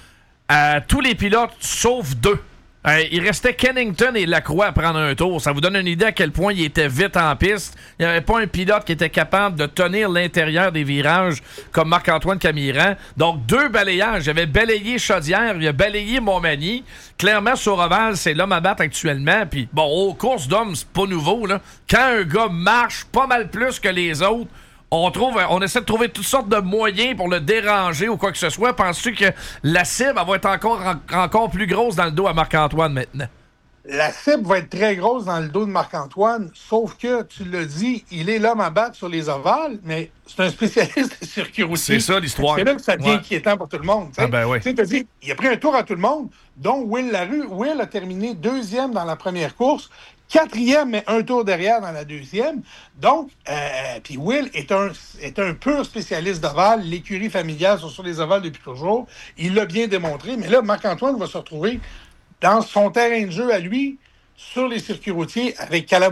à tous les pilotes, sauf deux. Euh, il restait Kennington et Lacroix à prendre un tour. Ça vous donne une idée à quel point il était vite en piste. Il n'y avait pas un pilote qui était capable de tenir l'intérieur des virages comme Marc-Antoine Camiran. Donc, deux balayages. Il avait balayé Chaudière, il a balayé Montmagny. Clairement, Sauroval, c'est l'homme à battre actuellement. Puis, bon, aux courses d'hommes, c'est pas nouveau, là. Quand un gars marche pas mal plus que les autres, On trouve, on essaie de trouver toutes sortes de moyens pour le déranger ou quoi que ce soit. Penses-tu que la cible elle va être encore, en, encore plus grosse dans le dos à Marc-Antoine maintenant? La cible va être très grosse dans le dos de Marc-Antoine, sauf que, tu l'as dit, il est l'homme à battre sur les ovales, mais c'est un spécialiste de circuit routier. C'est ça l'histoire. C'est là que ça devient ouais. inquiétant pour tout le monde. T'sais. Ah ben oui. Tu sais, dit, il a pris un tour à tout le monde, dont Will Larue. Will a terminé deuxième dans la première course, quatrième, mais un tour derrière dans la deuxième. Donc, euh, puis Will est un, est un pur spécialiste d'ovales. L'écurie familiale sont sur les ovales depuis toujours. Il l'a bien démontré. Mais là, Marc-Antoine va se retrouver dans son terrain de jeu à lui, sur les circuits routiers, avec Calab